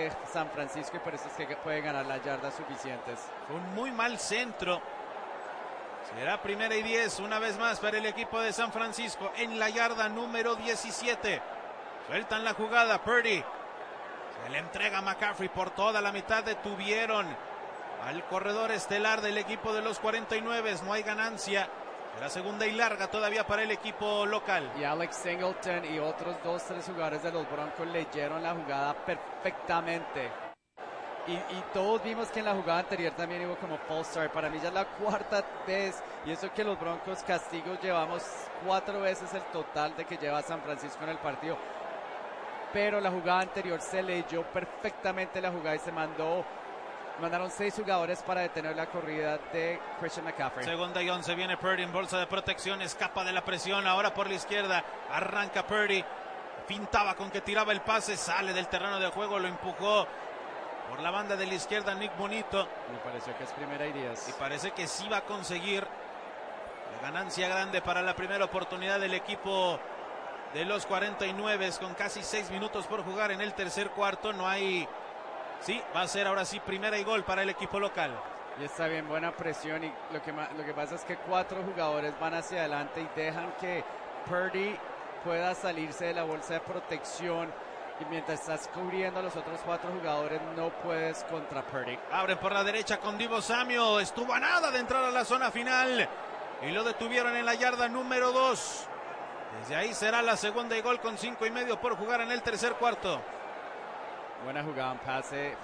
de San Francisco y por eso es que puede ganar las yardas suficientes. Fue un muy mal centro. Será 1:10 una vez más para el equipo de San Francisco en la yarda número 17. Sueltan la jugada, Purdy. Se le entrega a McCaffrey por toda la mitad. Detuvieron al corredor estelar del equipo de los 49. No hay ganancia. Será segunda y larga todavía para el equipo local. Y Alex Singleton y otros 2-3 jugadores de los Broncos leyeron la jugada perfectamente. Y todos vimos que en la jugada anterior también hubo como false start. Para mí ya es la cuarta vez. Y eso que los Broncos castigos llevamos 4 veces el total de que lleva San Francisco en el partido. Pero la jugada anterior se leyó perfectamente la jugada y se mandaron 6 jugadores para detener la corrida de Christian McCaffrey. Segunda y 11, viene Purdy en bolsa de protección, escapa de la presión, ahora por la izquierda, arranca Purdy, pintaba con que tiraba el pase, sale del terreno de juego, lo empujó por la banda de la izquierda Nick Bonito. Me pareció que es 1:10. Y parece que sí va a conseguir la ganancia grande para la primera oportunidad del equipo de los 49, con casi 6 minutos por jugar en el tercer cuarto. No hay... Sí, va a ser ahora sí primera y gol para el equipo local. Y está bien, buena presión. Y lo que pasa es que 4 jugadores van hacia adelante y dejan que Purdy pueda salirse de la bolsa de protección. Y mientras estás cubriendo a los otros 4 jugadores, no puedes contra Purdy. Abren por la derecha con Deebo Samuel. Estuvo a nada de entrar a la zona final. Y lo detuvieron en la yarda número 2. Desde ahí será la segunda y gol con 5:30 por jugar en el tercer cuarto. Buena jugada, un pase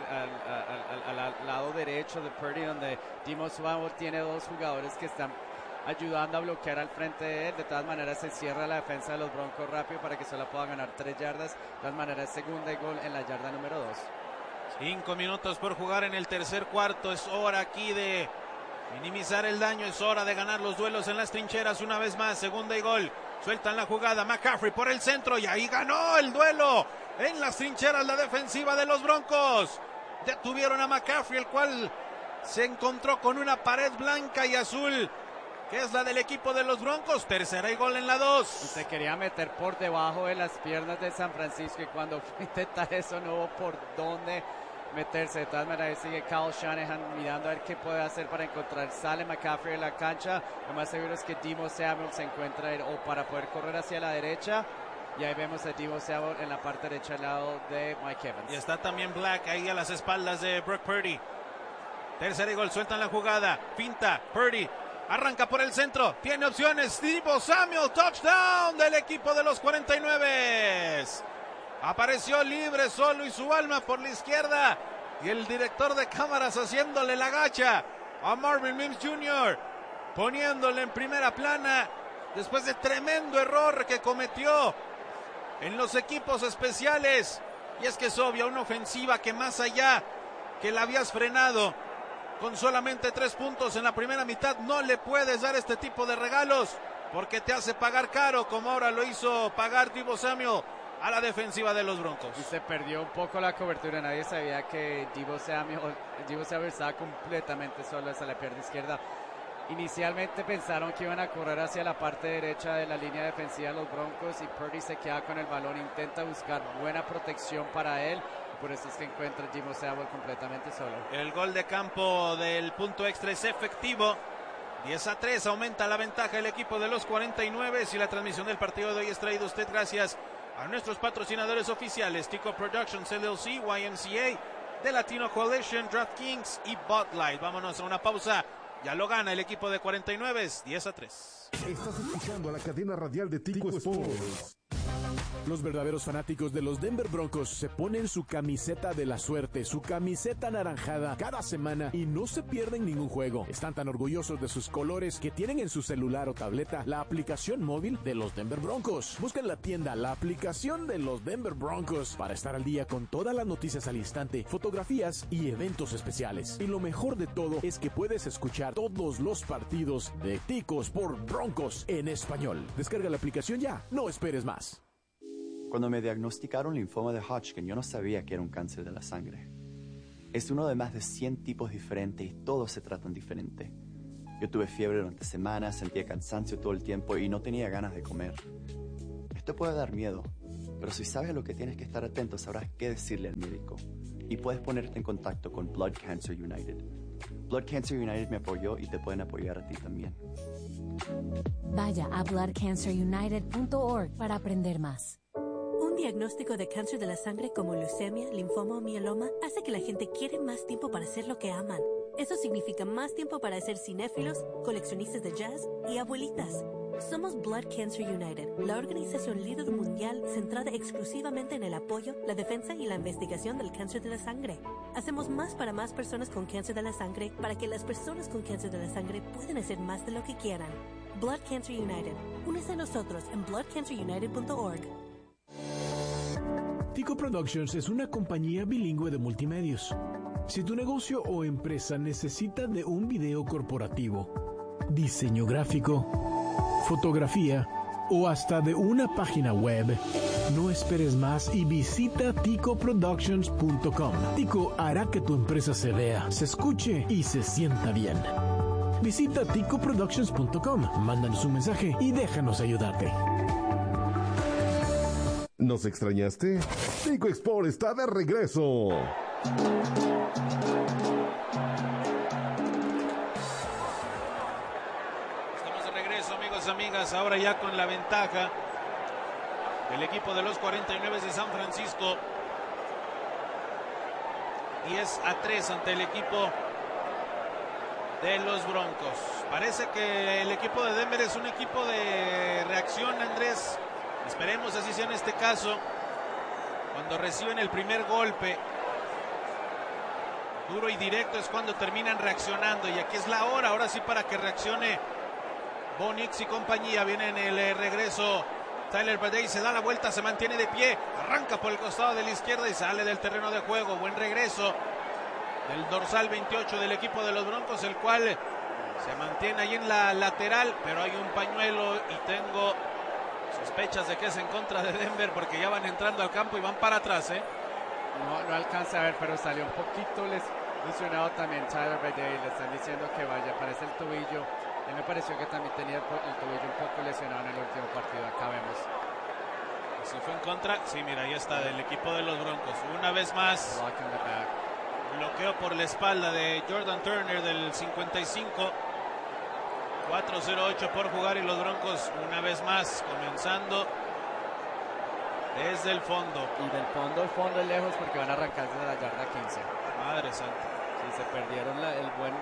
al lado derecho de Purdy, donde Deebo Samuel tiene 2 jugadores que están ayudando a bloquear al frente de él. De todas maneras se cierra la defensa de los Broncos rápido para que solo puedan ganar 3 yardas. De todas maneras, segunda y gol en la yarda número 2. 5 minutos por jugar en el tercer cuarto. Es hora aquí de minimizar el daño. Es hora de ganar los duelos en las trincheras una vez más. Segunda y gol. Sueltan la jugada. McCaffrey por el centro y ahí ganó el duelo en las trincheras la defensiva de los Broncos. Detuvieron a McCaffrey, el cual se encontró con una pared blanca y azul, que es la del equipo de los Broncos. Tercera y gol en la 2. Se quería meter por debajo de las piernas de San Francisco y cuando fue a intentar eso no hubo por dónde meterse. De todas maneras sigue Kyle Shanahan mirando a ver qué puede hacer para encontrar. Sale McCaffrey de la cancha. Lo más seguro es que Deebo Samuel se encuentra o para poder correr hacia la derecha. Y ahí vemos a Deebo Samuel en la parte derecha al lado de Mike Evans. Y está también Black ahí a las espaldas de Brock Purdy. Tercera y gol, sueltan la jugada. Finta, Purdy. Arranca por el centro, tiene opciones, Deebo Samuel, touchdown del equipo de los 49. Apareció libre, solo y su alma por la izquierda. Y el director de cámaras haciéndole la gacha a Marvin Mims Jr., poniéndole en primera plana después de tremendo error que cometió en los equipos especiales. Y es que es obvio, una ofensiva que más allá que la habías frenado con solamente 3 puntos en la primera mitad, no le puedes dar este tipo de regalos porque te hace pagar caro, como ahora lo hizo pagar Deebo Samuel a la defensiva de los Broncos. Y se perdió un poco la cobertura, nadie sabía que Deebo Samuel estaba completamente solo hasta la pierna izquierda. Inicialmente pensaron que iban a correr hacia la parte derecha de la línea defensiva de los Broncos y Purdy se queda con el balón, intenta buscar buena protección para él. Por eso es que encuentra Deebo Samuel completamente solo. El gol de campo del punto extra es efectivo. 10-3, aumenta la ventaja el equipo de los 49. Y la transmisión del partido de hoy es traído usted gracias a nuestros patrocinadores oficiales: Tico Productions LLC, YMCA, The Latino Coalition, DraftKings y Bud Light. Vámonos a una pausa. Ya lo gana el equipo de 49, 10-3. Estás escuchando a la cadena radial de Tico Sports. Los verdaderos fanáticos de los Denver Broncos se ponen su camiseta de la suerte, su camiseta anaranjada cada semana y no se pierden ningún juego. Están tan orgullosos de sus colores que tienen en su celular o tableta la aplicación móvil de los Denver Broncos. Busca en la tienda la aplicación de los Denver Broncos para estar al día con todas las noticias al instante, fotografías y eventos especiales. Y lo mejor de todo es que puedes escuchar todos los partidos de Ticos por Broncos en español. Descarga la aplicación ya, no esperes más. Cuando me diagnosticaron linfoma de Hodgkin, yo no sabía que era un cáncer de la sangre. Es uno de más de 100 tipos diferentes y todos se tratan diferente. Yo tuve fiebre durante semanas, sentía cansancio todo el tiempo y no tenía ganas de comer. Esto puede dar miedo, Pero si sabes a lo que tienes que estar atento, sabrás qué decirle al médico. Y puedes ponerte en contacto con Blood Cancer United. Blood Cancer United me apoyó y te pueden apoyar a ti también. Vaya a bloodcancerunited.org para aprender más. Un diagnóstico de cáncer de la sangre como leucemia, linfoma o mieloma hace que la gente quiera más tiempo para hacer lo que aman. Eso significa más tiempo para ser cinéfilos, coleccionistas de jazz y abuelitas. Somos Blood Cancer United, la organización líder mundial centrada exclusivamente en el apoyo, la defensa y la investigación del cáncer de la sangre. Hacemos más para más personas con cáncer de la sangre para que las personas con cáncer de la sangre puedan hacer más de lo que quieran. Blood Cancer United. Únese a nosotros en bloodcancerunited.org. Tico Productions es una compañía bilingüe de multimedios. Si tu negocio o empresa necesita de un video corporativo, diseño gráfico, fotografía o hasta de una página web, no esperes más y visita ticoproductions.com. Tico hará que tu empresa se vea, se escuche y se sienta bien. Visita ticoproductions.com, mándanos un mensaje y déjanos ayudarte. ¿Nos extrañaste? Tico Export está de regreso. Estamos de regreso, amigos, amigas, ahora ya con la ventaja del equipo de los 49 de San Francisco. 10-3 ante el equipo de los Broncos. Parece que el equipo de Denver es un equipo de reacción, Andrés. Esperemos así sea en este caso. Cuando reciben el primer golpe duro y directo es cuando terminan reaccionando, y aquí es la hora, ahora sí, para que reaccione Bo Nix y compañía. Viene en el regreso Tyler Badie, se da la vuelta, se mantiene de pie, arranca por el costado de la izquierda y sale del terreno de juego. Buen regreso del dorsal 28 del equipo de los Broncos, el cual se mantiene ahí en la lateral, pero hay un pañuelo y tengo sospechas de que es en contra de Denver porque ya van entrando al campo y van para atrás, No alcanza a ver, pero salió un poquito lesionado también Tyler Badie. Le están diciendo que vaya, parece el tobillo. Él me pareció que también tenía el tobillo un poco lesionado en el último partido. Acá vemos. Si fue en contra, sí, mira, ahí está, del equipo de los Broncos. Una vez más, bloqueo por la espalda de Jordan Turner del 55. 4:08 por jugar y los Broncos una vez más comenzando desde el fondo. Y del fondo al fondo es lejos porque van a arrancar desde la yarda 15. Madre santa. Sí, se perdieron la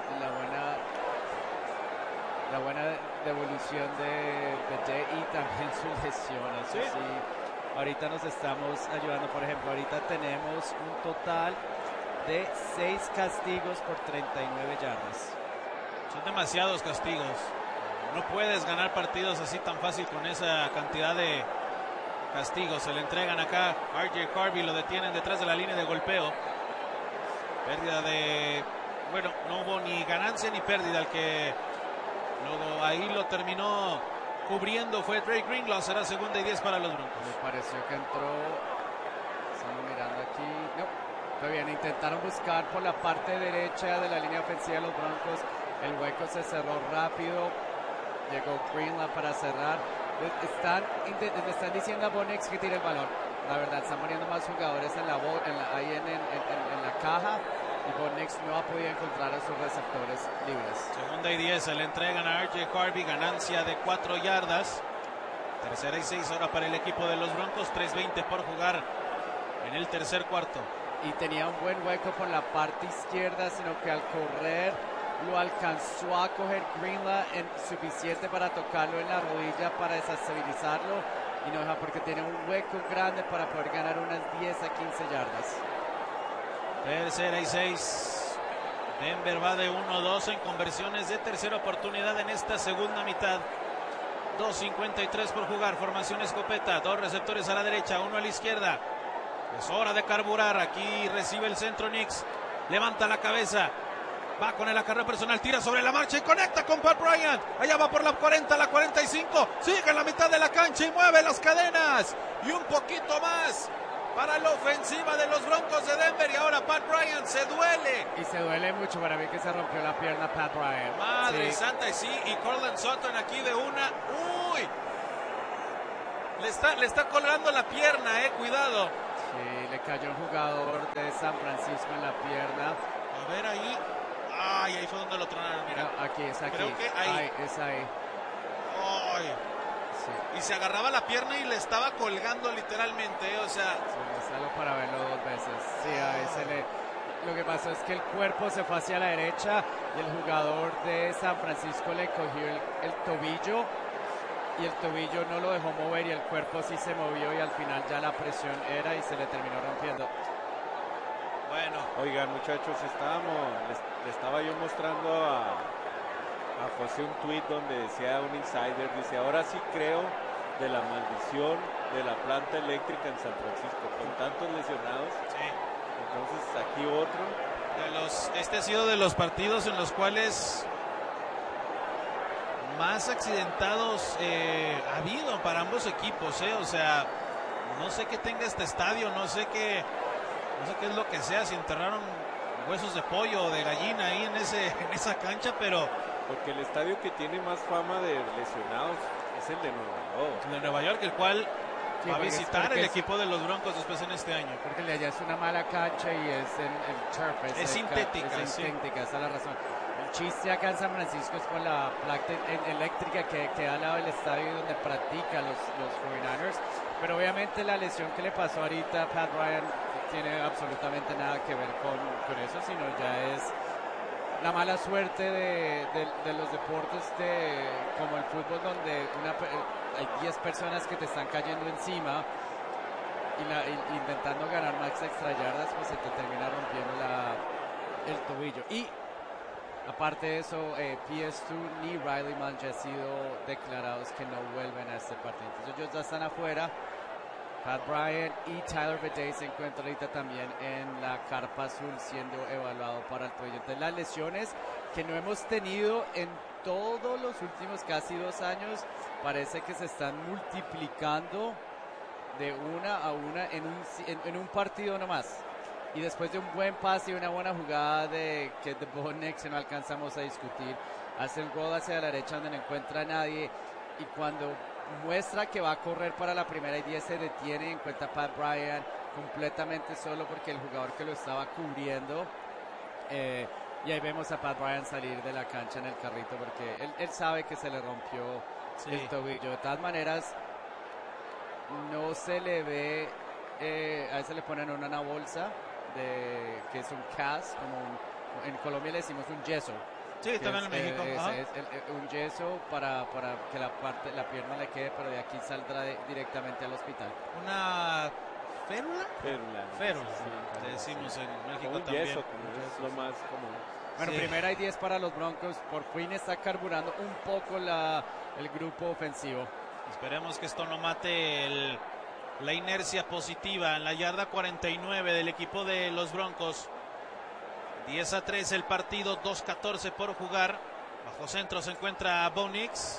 buena devolución de Jay y también su lesión. Eso sí, ahorita nos estamos ayudando. Por ejemplo, ahorita tenemos un total de 6 castigos por 39 yardas. Son demasiados castigos. No puedes ganar partidos así tan fácil con esa cantidad de castigos. Se le entregan acá. RJ Harvey lo detienen detrás de la línea de golpeo. Pérdida de... Bueno, no hubo ni ganancia ni pérdida. El que luego ahí lo terminó cubriendo fue Drake Greenlaw. Será 2ª y 10 para los Broncos. Me pareció que entró... Estamos mirando aquí... No, todavía intentaron buscar por la parte derecha de la línea ofensiva de los Broncos. El hueco se cerró rápido. Llegó Greenlaw para cerrar. Le están diciendo a Bo Nix que tire el balón. La verdad, están poniendo más jugadores ahí en la caja. Y Bo Nix no ha podido encontrar a sus receptores libres. 2ª y 10, se le entregan a RJ Harvey. Ganancia de 4 yardas. 3ª y 6 ahora para el equipo de los Broncos. 3:20 por jugar en el tercer cuarto. Y tenía un buen hueco por la parte izquierda, sino que al correr lo alcanzó a coger Greenlaw en suficiente para tocarlo en la rodilla para desestabilizarlo y no deja, porque tiene un hueco grande para poder ganar unas 10 a 15 yardas. 3ª y 6. Denver va de 1-2 en conversiones de tercera oportunidad en esta segunda mitad. 2:53 por jugar. Formación escopeta. 2 receptores a la derecha, 1 a la izquierda. Es hora de carburar. Aquí recibe el centro Nix. Levanta la cabeza. Va con el acarreo personal. Tira sobre la marcha y conecta con Pat Bryant. Allá va por la 40, la 45. Sigue en la mitad de la cancha y mueve las cadenas. Y un poquito más para la ofensiva de los Broncos de Denver. Y ahora Pat Bryant se duele. Y se duele mucho para mí que se rompió la pierna Pat Bryant. Madre santa, y sí. Y Cortland Sutton aquí de una. ¡Uy! Le está colgando la pierna, cuidado. Sí, le cayó un jugador de San Francisco en la pierna. A ver ahí. Ay, ahí fue donde lo tronaron, mira. No, aquí, es aquí. Creo que ahí. Es ahí. Ay. Sí. Y se agarraba la pierna y le estaba colgando literalmente, o sea. Sí, salgo para verlo 2 veces. Sí, ahí se le... Lo que pasó es que el cuerpo se fue hacia la derecha y el jugador de San Francisco le cogió el tobillo y el tobillo no lo dejó mover y el cuerpo sí se movió y al final ya la presión era y se le terminó rompiendo. Bueno. Oigan, muchachos, le estaba yo mostrando a José un tweet donde decía un insider, dice, ahora sí creo de la maldición de la planta eléctrica en San Francisco, con tantos lesionados. Sí. Entonces aquí otro. Este ha sido de los partidos en los cuales más accidentados ha habido para ambos equipos, o sea, no sé qué tenga este estadio, no sé qué es lo que sea, si enterraron huesos de pollo o de gallina ahí en esa cancha, pero porque el estadio que tiene más fama de lesionados es el de Nueva York. El de Nueva York, el cual Sí, va a visitar el es, equipo de los Broncos después en este año. Porque el de allá es una mala cancha y es el turf. Es sintética. Es sintética, esa es la razón. El chiste acá en San Francisco es con la placa eléctrica que queda al lado del estadio donde practican los 49ers. Pero obviamente la lesión que le pasó ahorita a Pat Bryant tiene absolutamente nada que ver con eso, sino ya es la mala suerte de los deportes como el fútbol, donde hay 10 personas que te están cayendo encima y intentando ganar más extra yardas, pues se te termina rompiendo el tobillo. Y aparte de eso, PS2 ni Riley Munn ya han sido declarados que no vuelven a este partido. Entonces ellos ya están afuera. Pat Bryant y Tyler Bidae se encuentran ahorita también en la carpa azul siendo evaluado para el tobillo. Entonces las lesiones que no hemos tenido en todos los últimos casi 2 años parece que se están multiplicando de una a una en un partido nomás. Y después de un buen pase y una buena jugada que de Bo Nix no alcanzamos a discutir, hace el gol hacia la derecha donde no encuentra a nadie y cuando muestra que va a correr para la primera y 10 se detiene y encuentra a Pat Bryant completamente solo porque el jugador que lo estaba cubriendo y ahí vemos a Pat Bryant salir de la cancha en el carrito porque él sabe que se le rompió el tobillo. De todas maneras no se le ve, a veces le ponen una bolsa que es un cast, en Colombia le decimos un yeso. Sí, también en México. Es un yeso para que la pierna le quede, pero de aquí saldrá directamente al hospital. ¿Una férula? Férula, sí, le decimos en México un también. yeso, como es lo más común. Bueno, primera y 10 para los Broncos. Por fin está carburando un poco el grupo ofensivo. Esperemos que esto no mate la inercia positiva en la yarda 49 del equipo de los Broncos. 10-3 el partido, 2:14 por jugar. Bajo centro se encuentra Bo Nix.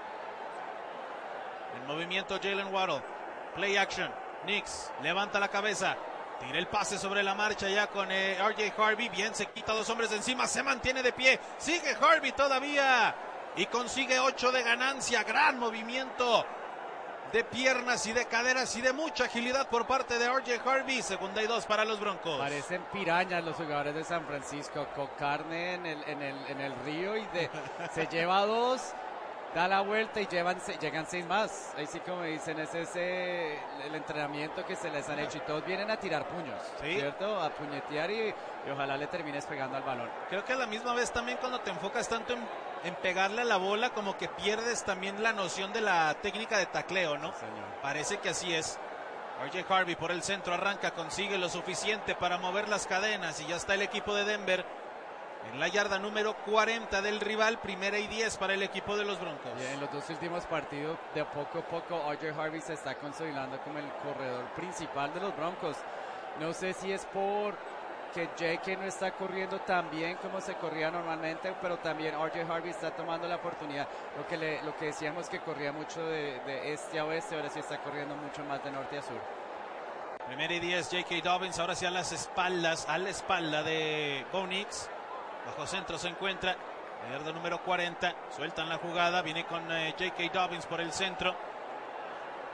En movimiento Jalen Waddle. Play action. Nix levanta la cabeza. Tira el pase sobre la marcha ya con RJ Harvey. Bien, se quita 2 hombres de encima. Se mantiene de pie. Sigue Harvey todavía. Y consigue 8 de ganancia. Gran movimiento de piernas y de caderas y de mucha agilidad por parte de RJ Harvey. 2:2 para los Broncos. Parecen pirañas los jugadores de San Francisco, con carne en el río y se lleva 2, da la vuelta y llegan 6 más. Ahí sí, como dicen, ese es el entrenamiento que se les han hecho y todos vienen a tirar puños, ¿sí? ¿Cierto? A puñetear y ojalá le termines pegando al balón. Creo que a la misma vez también cuando te enfocas tanto en pegarle a la bola, como que pierdes también la noción de la técnica de tacleo, ¿no? Señor. Parece que así es. RJ Harvey por el centro arranca, consigue lo suficiente para mover las cadenas y ya está el equipo de Denver en la yarda número 40 del rival. 1ª y 10 para el equipo de los Broncos. Y en los 2 últimos partidos, de poco a poco, RJ Harvey se está consolidando como el corredor principal de los Broncos. No sé si es por que J.K. no está corriendo tan bien como se corría normalmente, pero también RJ Harvey está tomando la oportunidad. Lo que decíamos que corría mucho de este a oeste, ahora sí está corriendo mucho más de norte a sur. 1ª y 10, J.K. Dobbins ahora sí a la espalda de Bo Nix. Bajo centro se encuentra, la yarda número 40, sueltan la jugada, viene con J.K. Dobbins por el centro.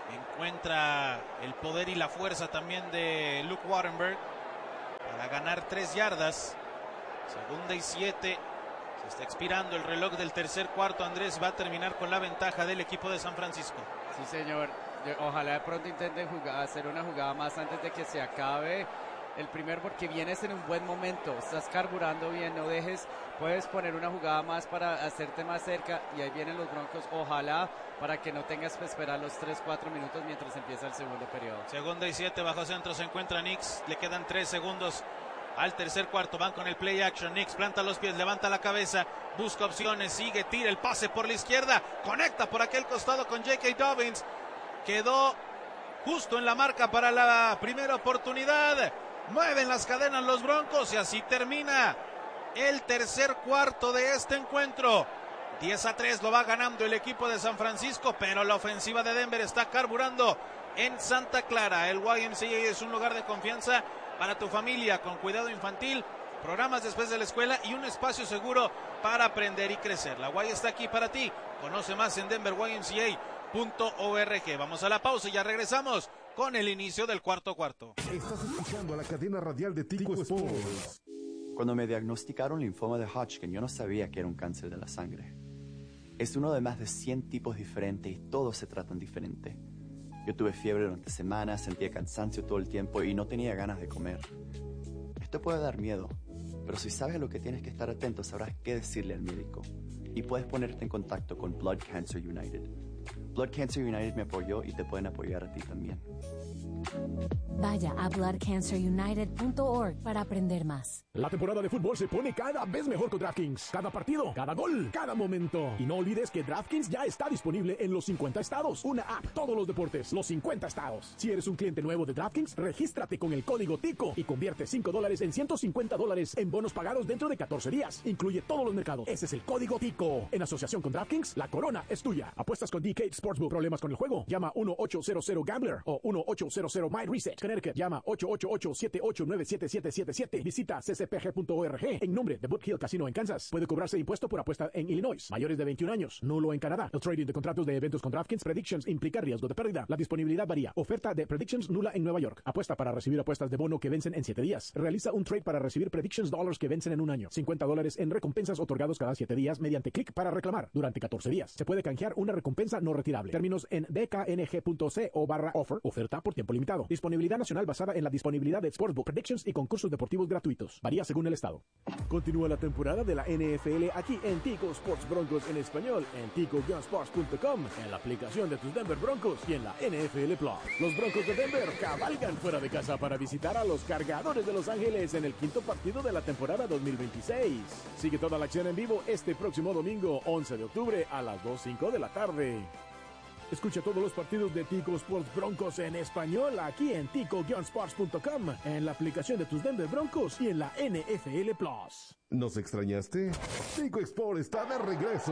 Encuentra el poder y la fuerza también de Luke Wattenberg para ganar 3 yardas. 2ª y 7. Se está expirando el reloj del tercer cuarto. Andrés, va a terminar con la ventaja del equipo de San Francisco. Sí, señor. Ojalá de pronto intenten hacer una jugada más antes de que se acabe el primer, porque vienes en un buen momento, estás carburando bien, no dejes, puedes poner una jugada más para hacerte más cerca, y ahí vienen los Broncos, ojalá, para que no tengas que esperar los 3-4 minutos mientras empieza el segundo periodo. 2ª y 7, bajo centro se encuentra Nix, le quedan 3 segundos al tercer cuarto, van con el play action. Nix planta los pies, levanta la cabeza, busca opciones, sigue, tira el pase por la izquierda, conecta por aquel costado con J.K. Dobbins, quedó justo en la marca para la primera oportunidad. Mueven las cadenas los Broncos y así termina el tercer cuarto de este encuentro. 10-3 lo va ganando el equipo de San Francisco, pero la ofensiva de Denver está carburando en Santa Clara. El YMCA es un lugar de confianza para tu familia, con cuidado infantil, programas después de la escuela y un espacio seguro para aprender y crecer. La Y está aquí para ti. Conoce más en denverymca.org. Vamos a la pausa y ya regresamos con el inicio del cuarto cuarto. Estás escuchando a la cadena radial de Tico Sports. Cuando me diagnosticaron linfoma de Hodgkin, yo no sabía que era un cáncer de la sangre. Es uno de más de 100 tipos diferentes y todos se tratan diferente. Yo tuve fiebre durante semanas, sentía cansancio todo el tiempo y no tenía ganas de comer. Esto puede dar miedo, pero si sabes a lo que tienes que estar atento, sabrás qué decirle al médico. Y puedes ponerte en contacto con Blood Cancer United. Blood Cancer United me apoyó y te pueden apoyar a ti también. Vaya a bloodcancerunited.org para aprender más. La temporada de fútbol se pone cada vez mejor con DraftKings. Cada partido, cada gol, cada momento. Y no olvides que DraftKings ya está disponible en los 50 estados. Una app, todos los deportes, los 50 estados. Si eres un cliente nuevo de DraftKings, regístrate con el código TICO y convierte $5 en $150 en bonos pagados dentro de 14 días. Incluye todos los mercados. Ese es el código TICO. En asociación con DraftKings, la corona es tuya. Apuestas con DK Sportsbook. ¿Problemas con el juego? Llama 1-800-GAMBLER o 1-800-MyReset. Connecticut, llama 888-789-7777. Visita ccpg.org. En nombre de Boot Hill Casino en Kansas. Puede cobrarse impuesto por apuesta en Illinois. Mayores de 21 años. Nulo en Canadá. El trading de contratos de eventos con DraftKings Predictions implica riesgo de pérdida. La disponibilidad varía. Oferta de Predictions nula en Nueva York. Apuesta para recibir apuestas de bono que vencen en 7 días. Realiza un trade para recibir Predictions Dollars que vencen en un año. $50 en recompensas otorgados cada 7 días mediante clic para reclamar durante 14 días. Se puede canjear una recompensa no retirable. Términos en dkng.co/offer. Oferta por tiempo limitado. Disponibilidad nacional basada en la disponibilidad de Sportsbook Predictions y concursos deportivos gratuitos. Varía según el estado. Continúa la temporada de la NFL aquí en Tico Sports Broncos en español, en tico-sports.com, en la aplicación de tus Denver Broncos y en la NFL Plus. Los Broncos de Denver cabalgan fuera de casa para visitar a los Cargadores de Los Ángeles en el 5º partido de la temporada 2026. Sigue toda la acción en vivo este próximo domingo, 11 de octubre a las 2:05 de la tarde. Escucha todos los partidos de Tico Sports Broncos en español aquí en tico-sports.com, en la aplicación de tus Denver Broncos y en la NFL Plus. ¿Nos extrañaste? Tico Sports está de regreso.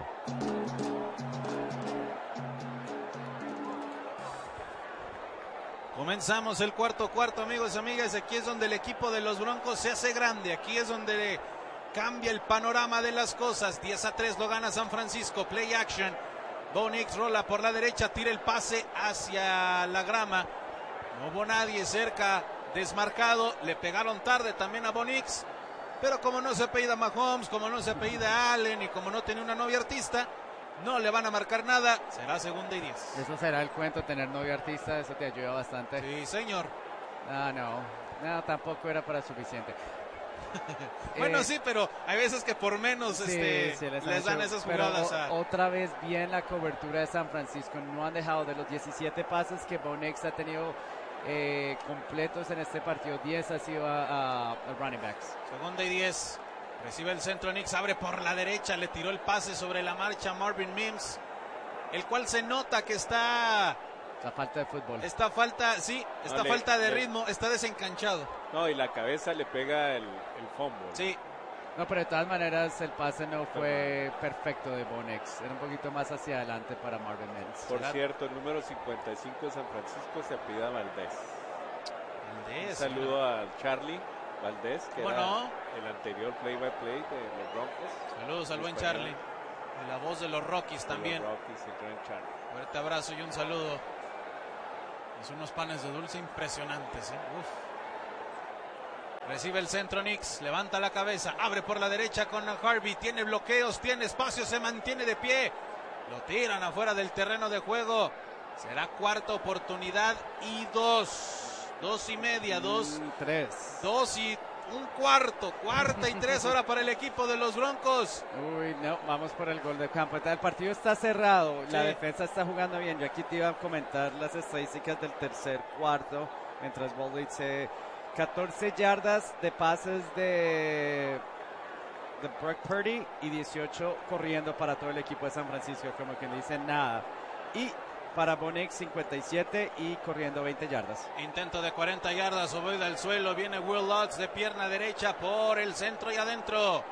Comenzamos el cuarto cuarto, amigos y amigas. Aquí es donde el equipo de los Broncos se hace grande. Aquí es donde cambia el panorama de las cosas. 10-3 lo gana San Francisco. Play action. Bo Nix rola por la derecha, tira el pase hacia la grama. No hubo nadie cerca, desmarcado. Le pegaron tarde también a Bo Nix. Pero como no se apellida Mahomes, como no se apellida Allen y como no tiene una novia artista, no le van a marcar nada. Será 2ª y 10. Eso será el cuento, tener novia artista, eso te ayuda bastante. Sí, señor. No, tampoco era para suficiente. Bueno, sí, pero hay veces que por menos sí, les dan esas jugadas. Otra vez bien la cobertura de San Francisco. No han dejado de los 17 pases que Bo Nix ha tenido completos en este partido. 10 ha sido a running backs. 2ª y 10. Recibe el centro Nix, abre por la derecha, le tiró el pase sobre la marcha Marvin Mims, el cual se nota que está... La falta de fútbol. Esta falta de ritmo, está desencanchado. No, y la cabeza le pega el fumble. Sí. No, pero de todas maneras el pase no fue perfecto de Bo Nix. Era un poquito más hacia adelante para Marvin Mims. Por cierto, el número 55 de San Francisco se apellida Valdés. Un saludo a Charlie Valdés, que era el anterior play-by-play de los Broncos. Saludos al buen Charlie. Y la voz de los Rockies también. Los Rockies, el gran Charlie. Fuerte abrazo y un saludo. Son unos panes de dulce impresionantes, ¿eh? Uf. Recibe el centro Knicks, levanta la cabeza, abre por la derecha con Harvey, tiene bloqueos, tiene espacio, se mantiene de pie. Lo tiran afuera del terreno de juego. Será cuarta oportunidad y 3. 2 y un cuarto, cuarta y 3 ahora para el equipo de los Broncos. Uy, no, vamos por el gol de campo. El partido está cerrado, Sí. la defensa está jugando bien. Yo aquí te iba a comentar las estadísticas del tercer cuarto, mientras Ball dice 14 yardas de pases de Brock Purdy y 18 corriendo para todo el equipo de San Francisco, como que no dicen nada. Y para Bo Nix 57 y corriendo 20 yardas. Intento de 40 yardas, Ovoide al suelo, viene Will Lutz de pierna derecha por el centro y adentro.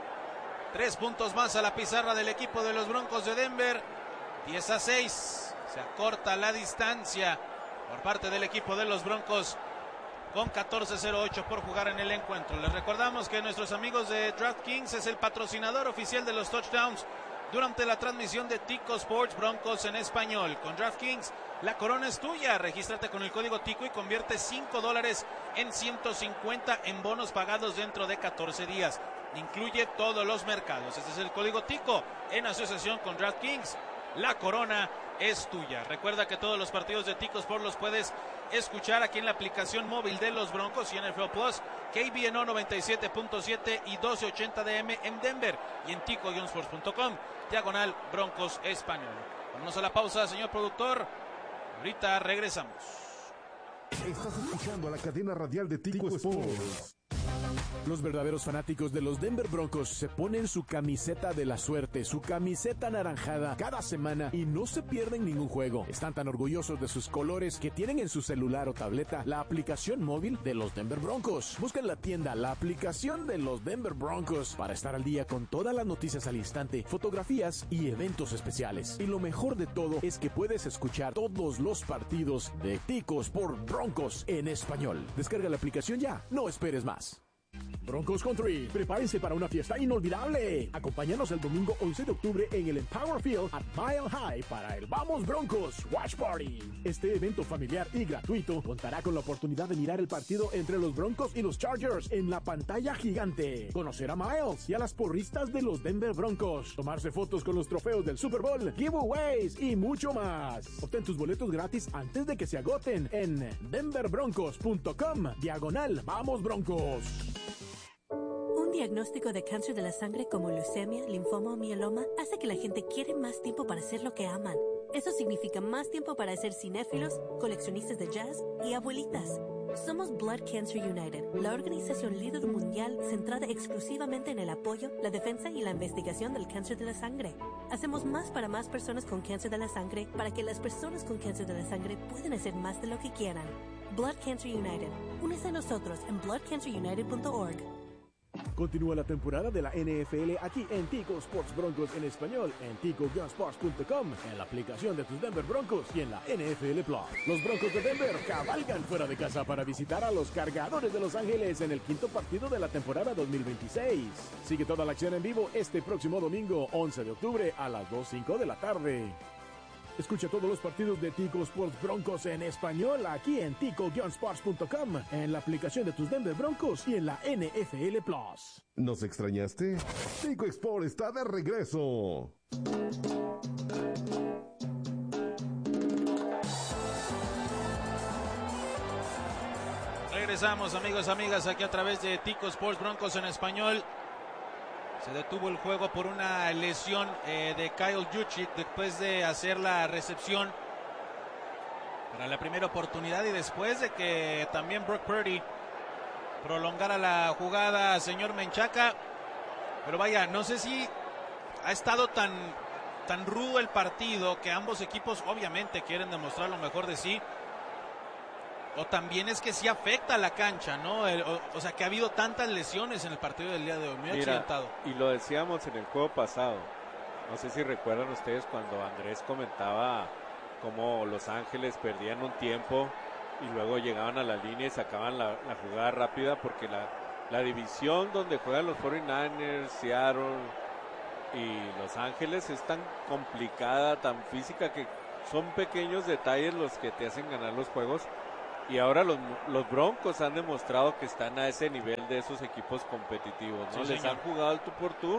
3 puntos más a la pizarra del equipo de los Broncos de Denver. 10-6, se acorta la distancia por parte del equipo de los Broncos con 14:08 por jugar en el encuentro. Les recordamos que nuestros amigos de DraftKings es el patrocinador oficial de los touchdowns durante la transmisión de Tico Sports Broncos en español. Con DraftKings, la corona es tuya. Regístrate con el código Tico y convierte $5 en 150 en bonos pagados dentro de 14 días. Incluye todos los mercados. Este es el código Tico en asociación con DraftKings. La corona es tuya. Recuerda que todos los partidos de Tico Sports los puedes escuchar aquí en la aplicación móvil de los Broncos y NFL Plus, KBNO 97.7 y 1280 DM en Denver y en tico-sports.com/Broncos Español. Vámonos a la pausa, señor productor. Ahorita regresamos. Estás escuchando a la cadena radial de Tico Sports. Los verdaderos fanáticos de los Denver Broncos se ponen su camiseta de la suerte, su camiseta anaranjada cada semana y no se pierden ningún juego. Están tan orgullosos de sus colores que tienen en su celular o tableta la aplicación móvil de los Denver Broncos. Busca en la tienda la aplicación de los Denver Broncos para estar al día con todas las noticias al instante, fotografías y eventos especiales. Y lo mejor de todo es que puedes escuchar todos los partidos de Ticos por Broncos en español. Descarga la aplicación ya, no esperes más. Broncos Country, prepárense para una fiesta inolvidable. Acompáñanos el domingo 11 de octubre en el Empower Field at Mile High para el Vamos Broncos Watch Party. Este evento familiar y gratuito contará con la oportunidad de mirar el partido entre los Broncos y los Chargers en la pantalla gigante, conocer a Miles y a las porristas de los Denver Broncos, tomarse fotos con los trofeos del Super Bowl, giveaways y mucho más. Obtén tus boletos gratis antes de que se agoten en denverbroncos.com/Vamos Broncos. Un diagnóstico de cáncer de la sangre como leucemia, linfoma o mieloma hace que la gente quiere más tiempo para hacer lo que aman. Eso significa más tiempo para ser cinéfilos, coleccionistas de jazz y abuelitas. Somos Blood Cancer United, la organización líder mundial centrada exclusivamente en el apoyo, la defensa y la investigación del cáncer de la sangre. Hacemos más para más personas con cáncer de la sangre para que las personas con cáncer de la sangre puedan hacer más de lo que quieran. Blood Cancer United. Únese a nosotros en bloodcancerunited.org. Continúa la temporada de la NFL aquí en Tico Sports Broncos en español, en tico-sports.com, en la aplicación de tus Denver Broncos y en la NFL Plus. Los Broncos de Denver cabalgan fuera de casa para visitar a los Cargadores de Los Ángeles en el quinto partido de la temporada 2026. Sigue toda la acción en vivo este próximo domingo, 11 de octubre a las 2:05 de la tarde. Escucha todos los partidos de Tico Sports Broncos en español aquí en tico-sports.com, en la aplicación de tus Denver Broncos y en la NFL Plus. ¿Nos extrañaste? Tico Sports está de regreso. Regresamos, amigos, amigas, aquí a través de Tico Sports Broncos en español. Se detuvo el juego por una lesión de Kyle Juszczyk después de hacer la recepción para la primera oportunidad y después de que también Brock Purdy prolongara la jugada, señor Menchaca. Pero vaya, no sé si ha estado tan rudo el partido que ambos equipos obviamente quieren demostrar lo mejor de sí. O también es que sí afecta a la cancha, ¿no? O sea, que ha habido tantas lesiones en el partido del día de hoy, muy accidentado. Y lo decíamos en el juego pasado. No sé si recuerdan ustedes cuando Andrés comentaba cómo Los Ángeles perdían un tiempo y luego llegaban a la línea y sacaban la jugada rápida, porque la división donde juegan los 49ers, Seattle y Los Ángeles es tan complicada, tan física, que son pequeños detalles los que te hacen ganar los juegos. Y ahora los Broncos han demostrado que están a ese nivel de esos equipos competitivos, ¿no? Sí, Les señor. han jugado al tú por tú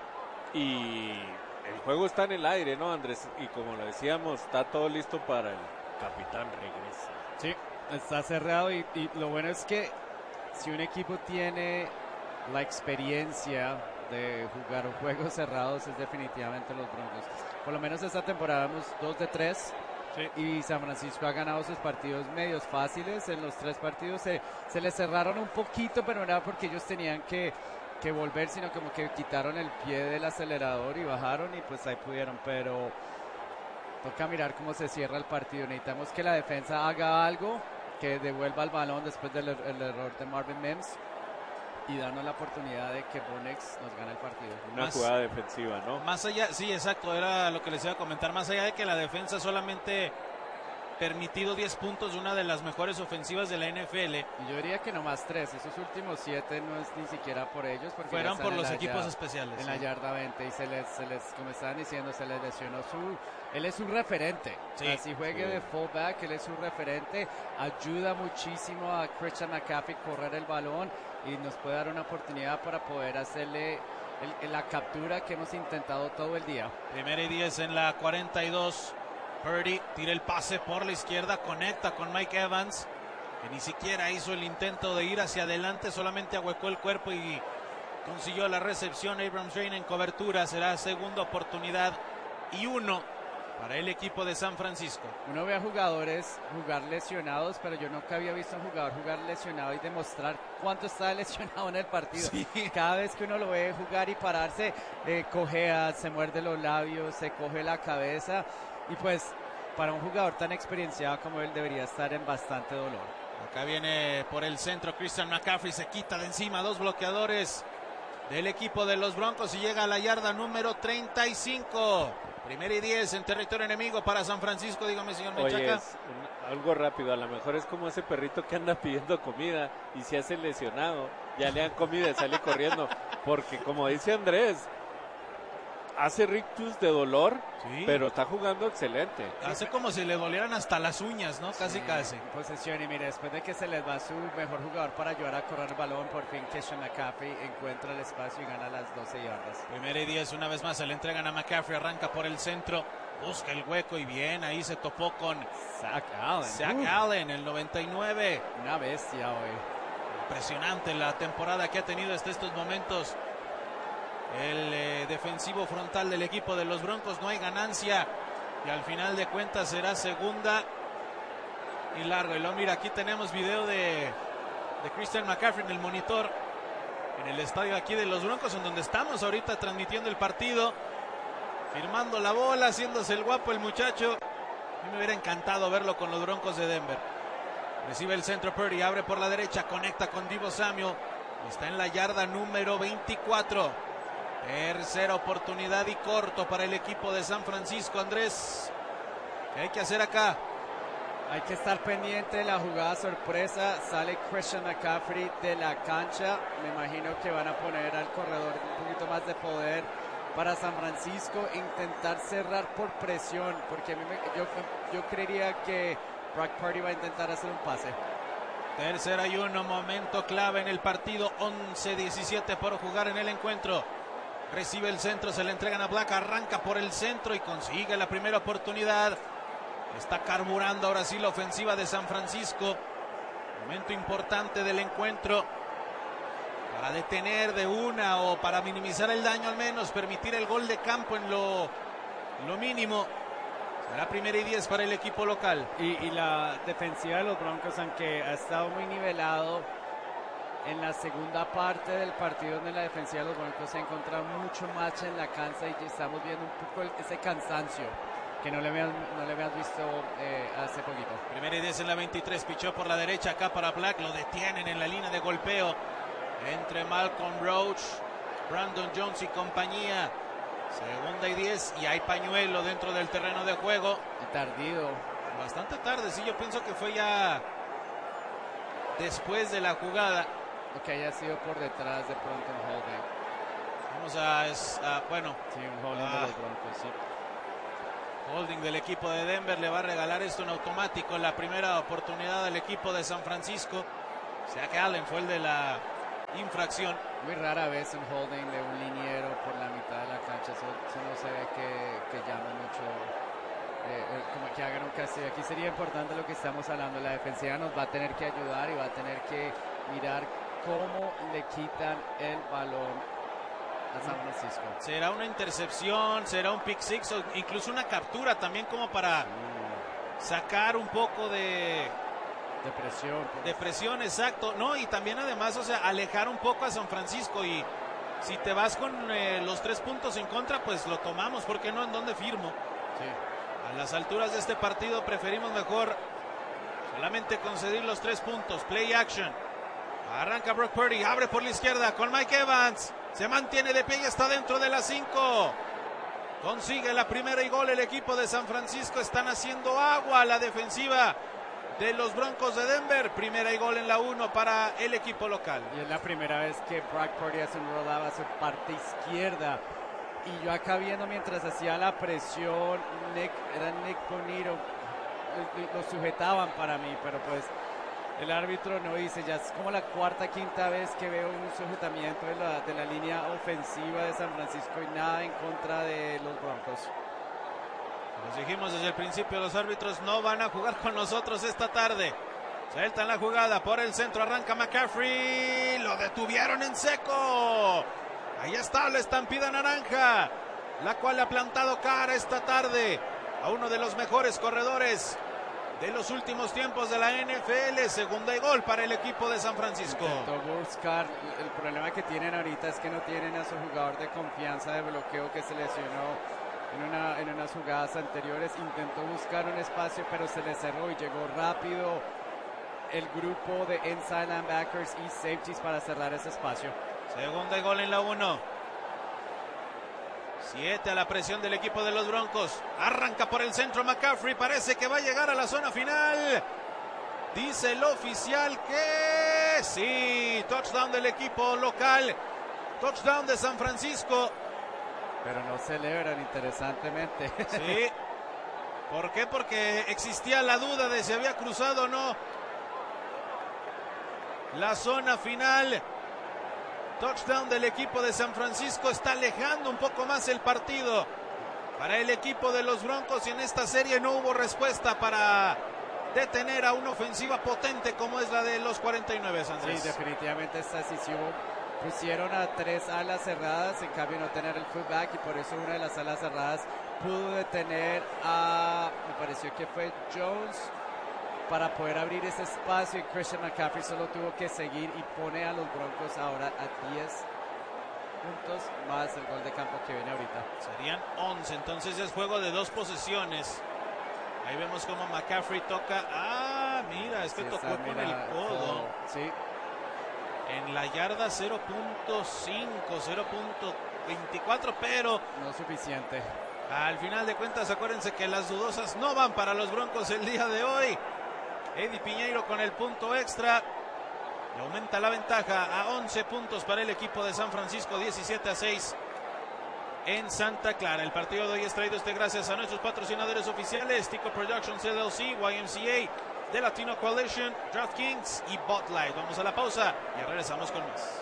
y el juego está en el aire, ¿no, Andrés? Y como lo decíamos, está todo listo para el capitán regrese. Sí, está cerrado y lo bueno es que si un equipo tiene la experiencia de jugar juegos cerrados es definitivamente los Broncos. Por lo menos esta temporada vamos 2 de 3. Sí. Y San Francisco ha ganado sus partidos medios fáciles. En los 3 partidos se les cerraron un poquito, pero no era porque ellos tenían que volver, sino como que quitaron el pie del acelerador y bajaron y pues ahí pudieron, pero toca mirar cómo se cierra el partido. Necesitamos que la defensa haga algo, que devuelva el balón después del error de Marvin Mims y darnos la oportunidad de que Bo Nix nos gane el partido. Una jugada defensiva, ¿no? Más allá, sí, exacto, era lo que les iba a comentar. Más allá de que la defensa solamente permitido 10 puntos, una de las mejores ofensivas de la NFL. Y yo diría que no más 3, esos últimos 7 no es ni siquiera por ellos. Porque fueron por los equipos especiales. En la yarda 20 y se les, como estaban diciendo, se les lesionó él es un referente. Sí, así juegue de fullback, él es un referente, ayuda muchísimo a Christian McCaffrey correr el balón y nos puede dar una oportunidad para poder hacerle la captura que hemos intentado todo el día. 1ª y 10 en la 42. Purdy tira el pase por la izquierda, conecta con Mike Evans, que ni siquiera hizo el intento de ir hacia adelante, solamente ahuecó el cuerpo y consiguió la recepción. Abrams Drain en cobertura, será segunda oportunidad y 1 para el equipo de San Francisco. Uno ve a jugadores jugar lesionados, pero yo nunca había visto a un jugador jugar lesionado y demostrar cuánto está lesionado en el partido. Sí. Cada vez que uno lo ve jugar y pararse, cojea, se muerde los labios, se coge la cabeza. Y pues, para un jugador tan experienciado como él, debería estar en bastante dolor. Acá viene por el centro Christian McCaffrey, se quita de encima 2 bloqueadores del equipo de los Broncos y llega a la yarda número 35. 1ª y 10 en territorio enemigo para San Francisco. Dígame, señor Menchaca. Oye, algo rápido, a lo mejor es como ese perrito que anda pidiendo comida y se hace lesionado, ya le dan comida y sale corriendo, porque como dice Andrés, hace rictus de dolor, sí, pero está jugando excelente. Hace como si le dolieran hasta las uñas, ¿no? Casi, casi. Posesión, y mire, después de que se les va su mejor jugador para ayudar a correr el balón, por fin Christian McCaffrey encuentra el espacio y gana las 12 yardas. 1ª y 10, una vez más se le entregan a McCaffrey, arranca por el centro, busca el hueco y bien, ahí se topó con Zach Allen. Zach Allen, el 99. Una bestia hoy. Impresionante la temporada que ha tenido hasta estos momentos el defensivo frontal del equipo de los Broncos. No hay ganancia y al final de cuentas será segunda y largo. Y luego mira, aquí tenemos video de Christian McCaffrey en el monitor en el estadio aquí de los Broncos, en donde estamos ahorita transmitiendo el partido, firmando la bola, haciéndose el guapo el muchacho. A mí me hubiera encantado verlo con los Broncos de Denver. Recibe el centro Purdy, abre por la derecha, conecta con Deebo Samuel, está en la yarda número 24. Tercera oportunidad y corto para el equipo de San Francisco. Andrés, ¿qué hay que hacer acá? Hay que estar pendiente de la jugada sorpresa. Sale Christian McCaffrey de la cancha. Me imagino que van a poner al corredor un poquito más de poder para San Francisco. Intentar cerrar por presión, porque a mí yo creería que Brock Purdy va a intentar hacer un pase. 3rd y 1, momento clave en el partido. 11-17 por jugar en el encuentro. Recibe el centro, se le entregan a Black, arranca por el centro y consigue la primera oportunidad. Está carburando ahora sí la ofensiva de San Francisco. Momento importante del encuentro para detener de una o para minimizar el daño, al menos permitir el gol de campo en lo mínimo. Será 1ª y 10 para el equipo local. Y la defensiva de los Broncos, aunque ha estado muy nivelado en la segunda parte del partido, donde la defensiva de los Broncos se ha encontrado mucho más en la cancha y estamos viendo un poco ese cansancio que no le habían visto hace poquito. 1ª y 10 en la 23, pichó por la derecha acá para Black, lo detienen en la línea de golpeo entre Malcolm Roach, Brandon Jones y compañía. 2ª y 10 y hay pañuelo dentro del terreno de juego. Y tardío. Bastante tarde, sí, yo pienso que fue ya después de la jugada. O que haya sido por detrás de pronto un holding. Vamos a bueno. Sí, un holding de los Broncos, sí. Holding del equipo de Denver, le va a regalar esto en automático en la primera oportunidad al equipo de San Francisco. O sea que Allen fue el de la infracción. Muy rara vez un holding de un liniero por la mitad de la cancha, eso no se ve que llama mucho, como que hagan un castigo. Aquí sería importante lo que estamos hablando, la defensiva nos va a tener que ayudar y va a tener que mirar cómo le quitan el balón a San Francisco. Será una intercepción, será un pick six o incluso una captura también como para sacar un poco de presión, exacto, no, y también además, o sea, alejar un poco a San Francisco. Y si te vas con los 3 puntos en contra, pues lo tomamos, ¿por qué no? ¿En dónde firmo? Sí. A las alturas de este partido preferimos mejor solamente conceder los 3 puntos. Play action, arranca Brock Purdy, abre por la izquierda con Mike Evans, se mantiene de pie y está dentro de las 5. Consigue la primera y gol el equipo de San Francisco. Están haciendo agua a la defensiva de los Broncos de Denver. Primera y gol en la 1 para el equipo local. Y es la primera vez que Brock Purdy hace un rollout a su parte izquierda. Y yo acá viendo mientras hacía la presión, Nick Bonito, lo sujetaban para mí, pero pues el árbitro no dice. Ya es como la cuarta, quinta vez que veo un sujetamiento de la línea ofensiva de San Francisco y nada en contra de los Broncos. Nos dijimos desde el principio, los árbitros no van a jugar con nosotros esta tarde. Sueltan la jugada por el centro, arranca McCaffrey, lo detuvieron en seco. Ahí está la estampida naranja, la cual ha plantado cara esta tarde a uno de los mejores corredores de los últimos tiempos de la NFL. Segunda y gol para el equipo de San Francisco. Intentó buscar, el problema que tienen ahorita es que no tienen a su jugador de confianza de bloqueo que se lesionó en unas jugadas anteriores. Intentó buscar un espacio, pero se le cerró y llegó rápido el grupo de inside linebackers y safeties para cerrar ese espacio. Segunda y gol en la 1. 7 a la presión del equipo de los Broncos. Arranca por el centro McCaffrey, parece que va a llegar a la zona final. Dice el oficial que sí, touchdown del equipo local, touchdown de San Francisco. Pero no celebran, interesantemente. Sí. ¿Por qué? Porque existía la duda de si había cruzado o no la zona final. Touchdown del equipo de San Francisco. Está alejando un poco más el partido para el equipo de los Broncos. Y en esta serie no hubo respuesta para detener a una ofensiva potente como es la de los 49, Andrés. Sí, definitivamente esta decisión. Pusieron a 3 alas cerradas, en cambio no tener el fullback, y por eso una de las alas cerradas pudo detener a, me pareció que fue Jones, para poder abrir ese espacio, y Christian McCaffrey solo tuvo que seguir y pone a los Broncos ahora a 10 puntos más el gol de campo que viene ahorita. Serían 11, entonces es juego de 2 posesiones. Ahí vemos como McCaffrey toca, mira, es que sí, tocó con el codo. Sí. En la yarda 0.5, 0.24, pero no suficiente. Al final de cuentas, acuérdense que las dudosas no van para los Broncos el día de hoy. Eddie Piñeiro con el punto extra y aumenta la ventaja a 11 puntos para el equipo de San Francisco, 17-6 en Santa Clara. El partido de hoy es traído gracias a nuestros patrocinadores oficiales: Tico Productions LLC, YMCA, The Latino Coalition, DraftKings y Bud Light. Vamos a la pausa y regresamos con más.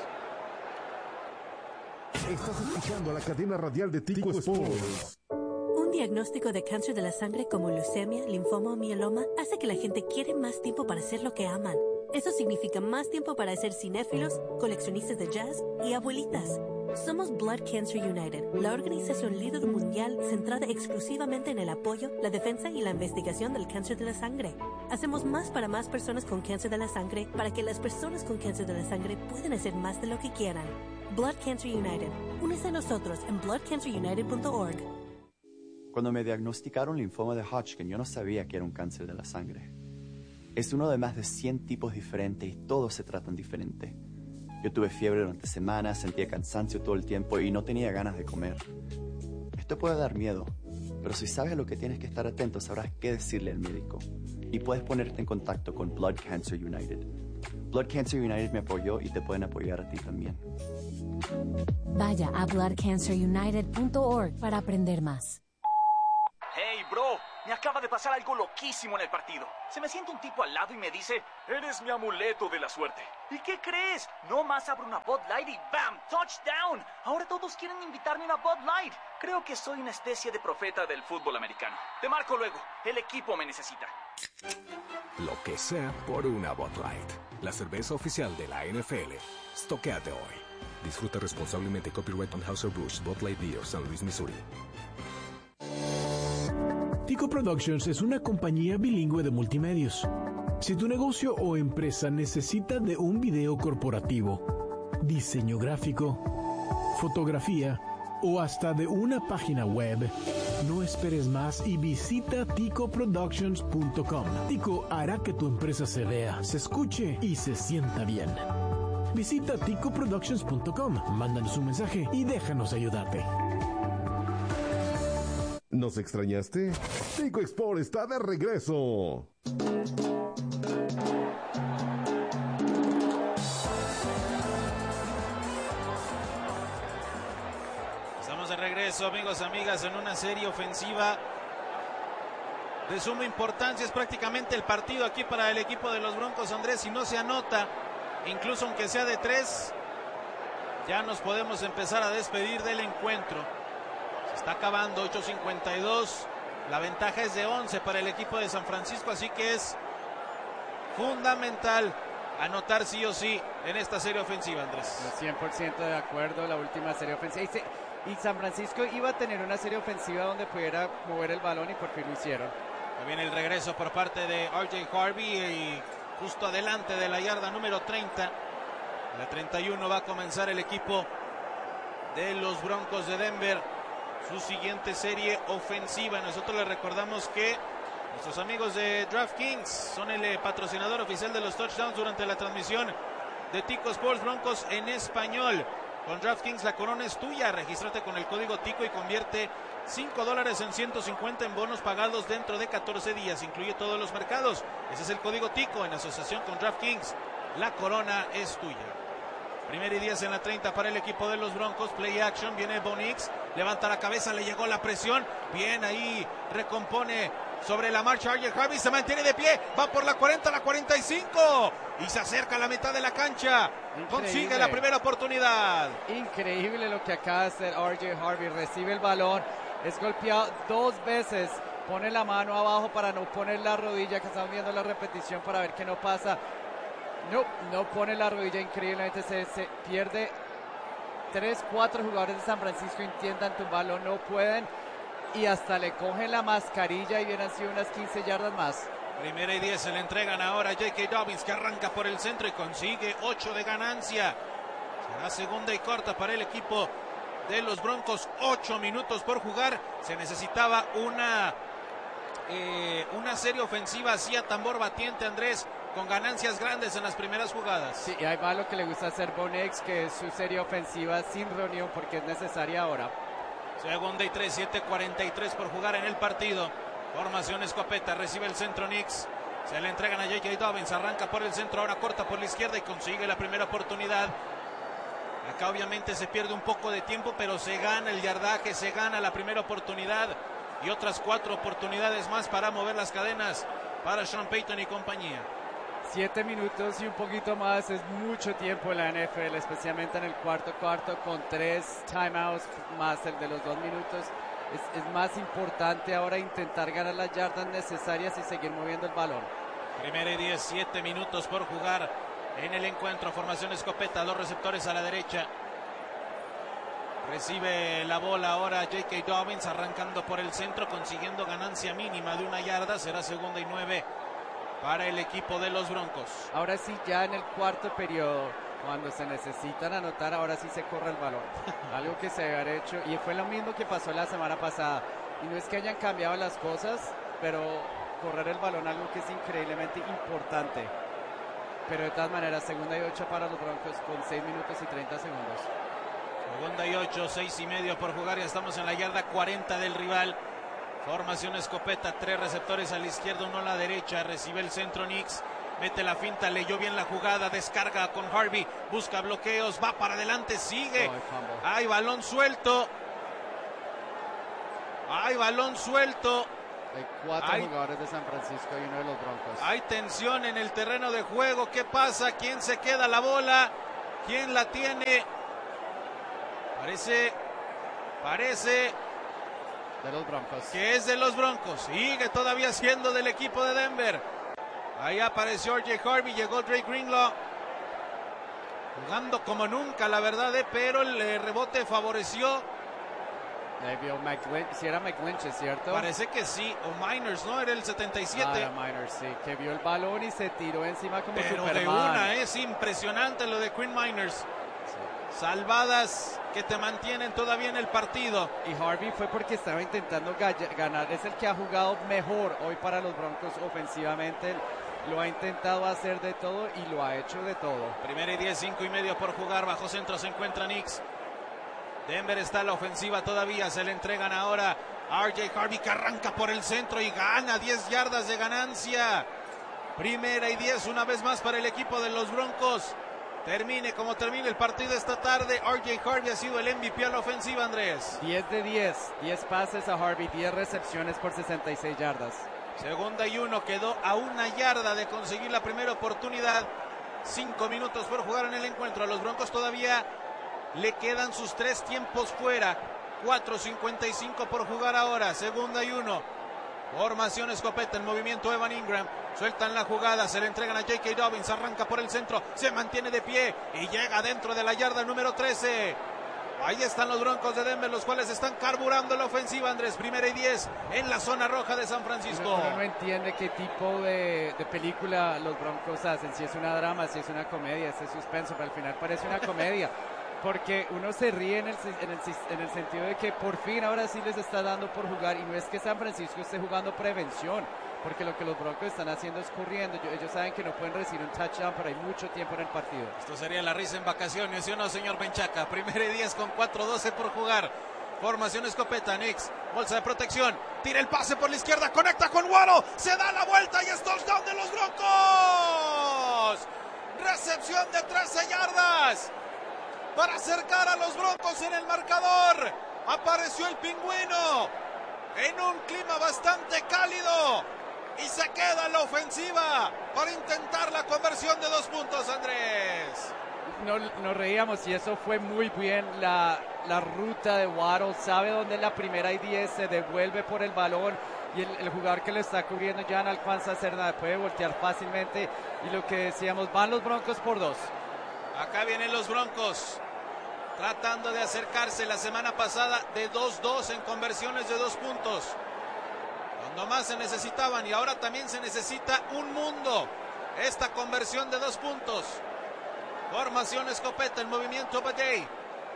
Estás escuchando la cadena radial de Tico Sports. Un diagnóstico de cáncer de la sangre como leucemia, linfoma o mieloma hace que la gente quiere más tiempo para hacer lo que aman. Eso significa más tiempo para ser cinéfilos, coleccionistas de jazz y abuelitas. Somos Blood Cancer United, la organización líder mundial centrada exclusivamente en el apoyo, la defensa y la investigación del cáncer de la sangre. Hacemos más para más personas con cáncer de la sangre para que las personas con cáncer de la sangre puedan hacer más de lo que quieran. Blood Cancer United. Únese a nosotros en bloodcancerunited.org. Cuando me diagnosticaron linfoma de Hodgkin, yo no sabía que era un cáncer de la sangre. Es uno de más de 100 tipos diferentes y todos se tratan diferente. Yo tuve fiebre durante semanas, sentía cansancio todo el tiempo y no tenía ganas de comer. Esto puede dar miedo, pero si sabes a lo que tienes que estar atento, sabrás qué decirle al médico. Y puedes ponerte en contacto con Blood Cancer United. Blood Cancer United me apoyó y te pueden apoyar a ti también. Vaya a bloodcancerunited.org para aprender más. Hey, bro, me acaba de pasar algo loquísimo en el partido. Se me sienta un tipo al lado y me dice, eres mi amuleto de la suerte. ¿Y qué crees? No más abro una Bud Light y ¡bam! ¡Touchdown! Ahora todos quieren invitarme a una Bud Light. Creo que soy una especie de profeta del fútbol americano. Te marco luego. El equipo me necesita. Lo que sea por una Bud Light. La cerveza oficial de la NFL. Stoquéate hoy. Disfruta responsablemente. Copyright Anheuser-Busch, Bud Light Beer, San Luis, Missouri. Tico Productions es una compañía bilingüe de multimedios. Si tu negocio o empresa necesita de un video corporativo, diseño gráfico, fotografía o hasta de una página web, no esperes más y visita ticoproductions.com. Tico hará que tu empresa se vea, se escuche y se sienta bien. Visita ticoproductions.com, mándanos un mensaje y déjanos ayudarte. ¿Nos extrañaste? Tico Export está de regreso. Estamos de regreso, amigos, amigas, en una serie ofensiva de suma importancia. Es prácticamente el partido aquí para el equipo de los Broncos, Andrés. Si no se anota, incluso aunque sea de 3, ya nos podemos empezar a despedir del encuentro. Se está acabando, 8:52. La ventaja es de 11 para el equipo de San Francisco, así que es fundamental anotar sí o sí en esta serie ofensiva, Andrés. 100% de acuerdo, la última serie ofensiva. Y San Francisco iba a tener una serie ofensiva donde pudiera mover el balón y por fin lo hicieron. Ahí viene el regreso por parte de RJ Harvey y justo adelante de la yarda número 30. La 31 va a comenzar el equipo de los Broncos de Denver su siguiente serie ofensiva. Nosotros les recordamos que nuestros amigos de DraftKings son el patrocinador oficial de los touchdowns durante la transmisión de Tico Sports Broncos en español. Con DraftKings la corona es tuya. Regístrate con el código Tico y convierte $5 en 150 en bonos pagados dentro de 14 días. Incluye todos los mercados. Ese es el código Tico en asociación con DraftKings. La corona es tuya. Primera y 10 en la 30 para el equipo de los Broncos. Play action, viene Bo Nix, levanta la cabeza, le llegó la presión. Bien, ahí recompone sobre la marcha RJ Harvey, se mantiene de pie, va por la 40, la 45 y se acerca a la mitad de la cancha. Increíble. Consigue la primera oportunidad. Increíble lo que acaba de hacer RJ Harvey. Recibe el balón, es golpeado 2 veces, pone la mano abajo para no poner la rodilla, que estamos viendo la repetición para ver qué no pasa. No pone la rodilla, increíblemente se pierde. 3-4 jugadores de San Francisco intentan tumbarlo, no pueden y hasta le cogen la mascarilla y hubieran sido unas 15 yardas más. Primera y 10, se le entregan ahora a J.K. Dobbins, que arranca por el centro y consigue 8 de ganancia. Será segunda y corta para el equipo de los Broncos. 8 minutos por jugar. Se necesitaba una serie ofensiva así a tambor batiente, Andrés, con ganancias grandes en las primeras jugadas. Sí, y ahí va lo que le gusta hacer Bo Nix, que es su serie ofensiva sin reunión porque es necesaria ahora. Segunda y 3, 7:43 por jugar en el partido. Formación escopeta, recibe el centro Nix. Se le entregan a J.K. Dobbins, arranca por el centro, ahora corta por la izquierda y consigue la primera oportunidad. Acá obviamente se pierde un poco de tiempo, pero se gana el yardaje, se gana la primera oportunidad y otras 4 oportunidades más para mover las cadenas para Sean Payton y compañía. 7 minutos y un poquito más es mucho tiempo en la NFL, especialmente en el cuarto con 3 timeouts más el de los 2 minutos. Es más importante ahora intentar ganar las yardas necesarias y seguir moviendo el balón. Primera y 10, 7 minutos por jugar en el encuentro. Formación escopeta, 2 receptores a la derecha. Recibe la bola ahora J.K. Dobbins, arrancando por el centro, consiguiendo ganancia mínima de 1 yarda. Será segunda y 9 para el equipo de los Broncos. Ahora sí, ya en el cuarto periodo, cuando se necesitan anotar, ahora sí se corre el balón. Algo que se había hecho, y fue lo mismo que pasó la semana pasada. Y no es que hayan cambiado las cosas, pero correr el balón, algo que es increíblemente importante. Pero de todas maneras, segunda y 8 para los Broncos con 6 minutos y 30 segundos. Segunda y 8, 6:30 por jugar. Ya estamos en la yarda 40 del rival. Formación escopeta, 3 receptores a la izquierda, 1 a la derecha. Recibe el centro Nix, mete la finta, leyó bien la jugada, descarga con Harvey, busca bloqueos, va para adelante, sigue. Hay balón suelto. Hay balón suelto. Hay 4 jugadores de San Francisco y uno de los Broncos. Hay tensión en el terreno de juego. ¿Qué pasa? ¿Quién se queda la bola? ¿Quién la tiene? Parece de los Broncos. Que es de los Broncos. Sigue todavía siendo del equipo de Denver. Ahí apareció R.J. Harvey, llegó Drake Greenlaw. Jugando como nunca, la verdad, pero el rebote favoreció. Ahí vio si era McGlinchey, ¿cierto? Parece que sí, o Miners, ¿no? Era el 77. Era Miners, sí, que vio el balón y se tiró encima como pero Superman. De una, es impresionante lo de Quinn Miners. Sí. Salvadas que te mantienen todavía en el partido. Y Harvey fue porque estaba intentando ganar. Es el que ha jugado mejor hoy para los Broncos ofensivamente. Lo ha intentado hacer de todo y lo ha hecho de todo. 1 y 10, 5:30 por jugar. Bajo centro se encuentra Knicks. Denver está en la ofensiva todavía. Se le entregan ahora a R.J. Harvey, que arranca por el centro y gana 10 yardas de ganancia. 1 y 10 una vez más para el equipo de los Broncos. Termine como termine el partido esta tarde. R.J. Harvey ha sido el MVP a la ofensiva, Andrés. 10 de 10. 10 pases a Harvey, 10 recepciones por 66 yardas. 2ª y 1, quedó a 1 yarda de conseguir la primera oportunidad. 5 minutos por jugar en el encuentro. A los Broncos todavía le quedan sus 3 tiempos fuera. 4:55 por jugar ahora. 2ª y 1. Formación escopeta, el movimiento Evan Ingram. Sueltan la jugada, se le entregan a J.K. Dobbins. Arranca por el centro, se mantiene de pie y llega dentro de la yarda número 13. Ahí están los Broncos de Denver, los cuales están carburando la ofensiva, Andrés. 1 y 10 en la zona roja de San Francisco. Uno no entiende qué tipo de película los Broncos hacen. Si es una drama, si es una comedia, si es suspenso, pero al final parece una comedia. Porque uno se ríe en el sentido de que por fin ahora sí les está dando por jugar. Y no es que San Francisco esté jugando prevención, porque lo que los Broncos están haciendo es corriendo. Ellos saben que no pueden recibir un touchdown, pero hay mucho tiempo en el partido. Esto sería la risa en vacaciones, ¿sí o no, señor Benchaca? 1 y 10 con 4:12 por jugar. Formación escopeta, Knicks, bolsa de protección, tira el pase por la izquierda, conecta con Waddle, se da la vuelta y es touchdown de los Broncos. Recepción de 13 yardas para acercar a los Broncos en el marcador. Apareció el pingüino en un clima bastante cálido y se queda en la ofensiva para intentar la conversión de 2 puntos, Andrés. Nos reíamos y eso fue muy bien la ruta de Waddle. Sabe dónde es la 1 y 10, se devuelve por el balón y el jugador que le está cubriendo ya no alcanza a hacer nada, puede voltear fácilmente. Y lo que decíamos, van los Broncos por 2. Acá vienen los Broncos tratando de acercarse la semana pasada de 2-2 en conversiones de 2 puntos. Cuando más se necesitaban, y ahora también se necesita un mundo. Esta conversión de 2 puntos. Formación escopeta, el movimiento Baday.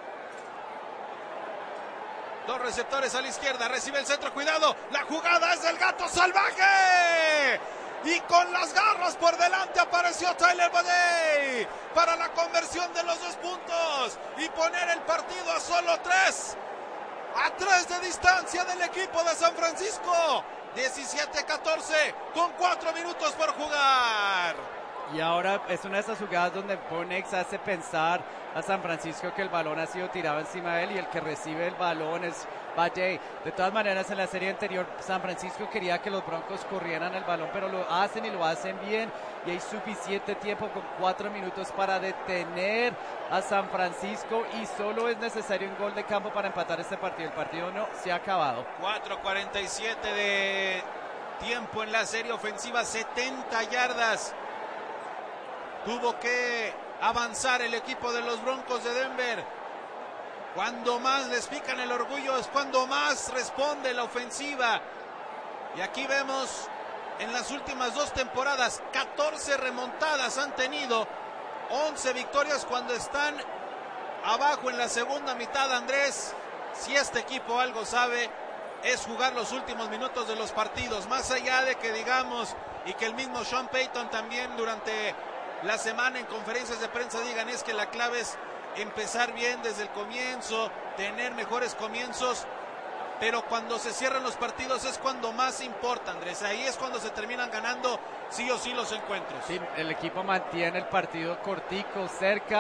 2 receptores a la izquierda, recibe el centro, cuidado, la jugada es del gato salvaje. Y con las garras por delante apareció Tyler Baday para la conversión de los 2 puntos y poner el partido a solo 3. A 3 de distancia del equipo de San Francisco. 17-14 con 4 minutos por jugar. Y ahora es una de esas jugadas donde Bo Nix hace pensar a San Francisco que el balón ha sido tirado encima de él y el que recibe el balón es Baday. De todas maneras, en la serie anterior San Francisco quería que los Broncos corrieran el balón, pero lo hacen y lo hacen bien y hay suficiente tiempo con 4 minutos para detener a San Francisco y solo es necesario un gol de campo para empatar este partido. El partido no se ha acabado. 4:47 de tiempo en la serie ofensiva, 70 yardas. Tuvo que avanzar el equipo de los Broncos de Denver. Cuando más les pican el orgullo es cuando más responde la ofensiva. Y aquí vemos en las últimas 2 temporadas 14 remontadas han tenido, 11 victorias cuando están abajo en la segunda mitad. Andrés, si este equipo algo sabe es jugar los últimos minutos de los partidos, más allá de que digamos y que el mismo Sean Payton también durante la semana en conferencias de prensa digan es que la clave es empezar bien desde el comienzo, tener mejores comienzos, pero cuando se cierran los partidos es cuando más importa, Andrés. Ahí es cuando se terminan ganando sí o sí los encuentros. Sí, el equipo mantiene el partido cortico, cerca,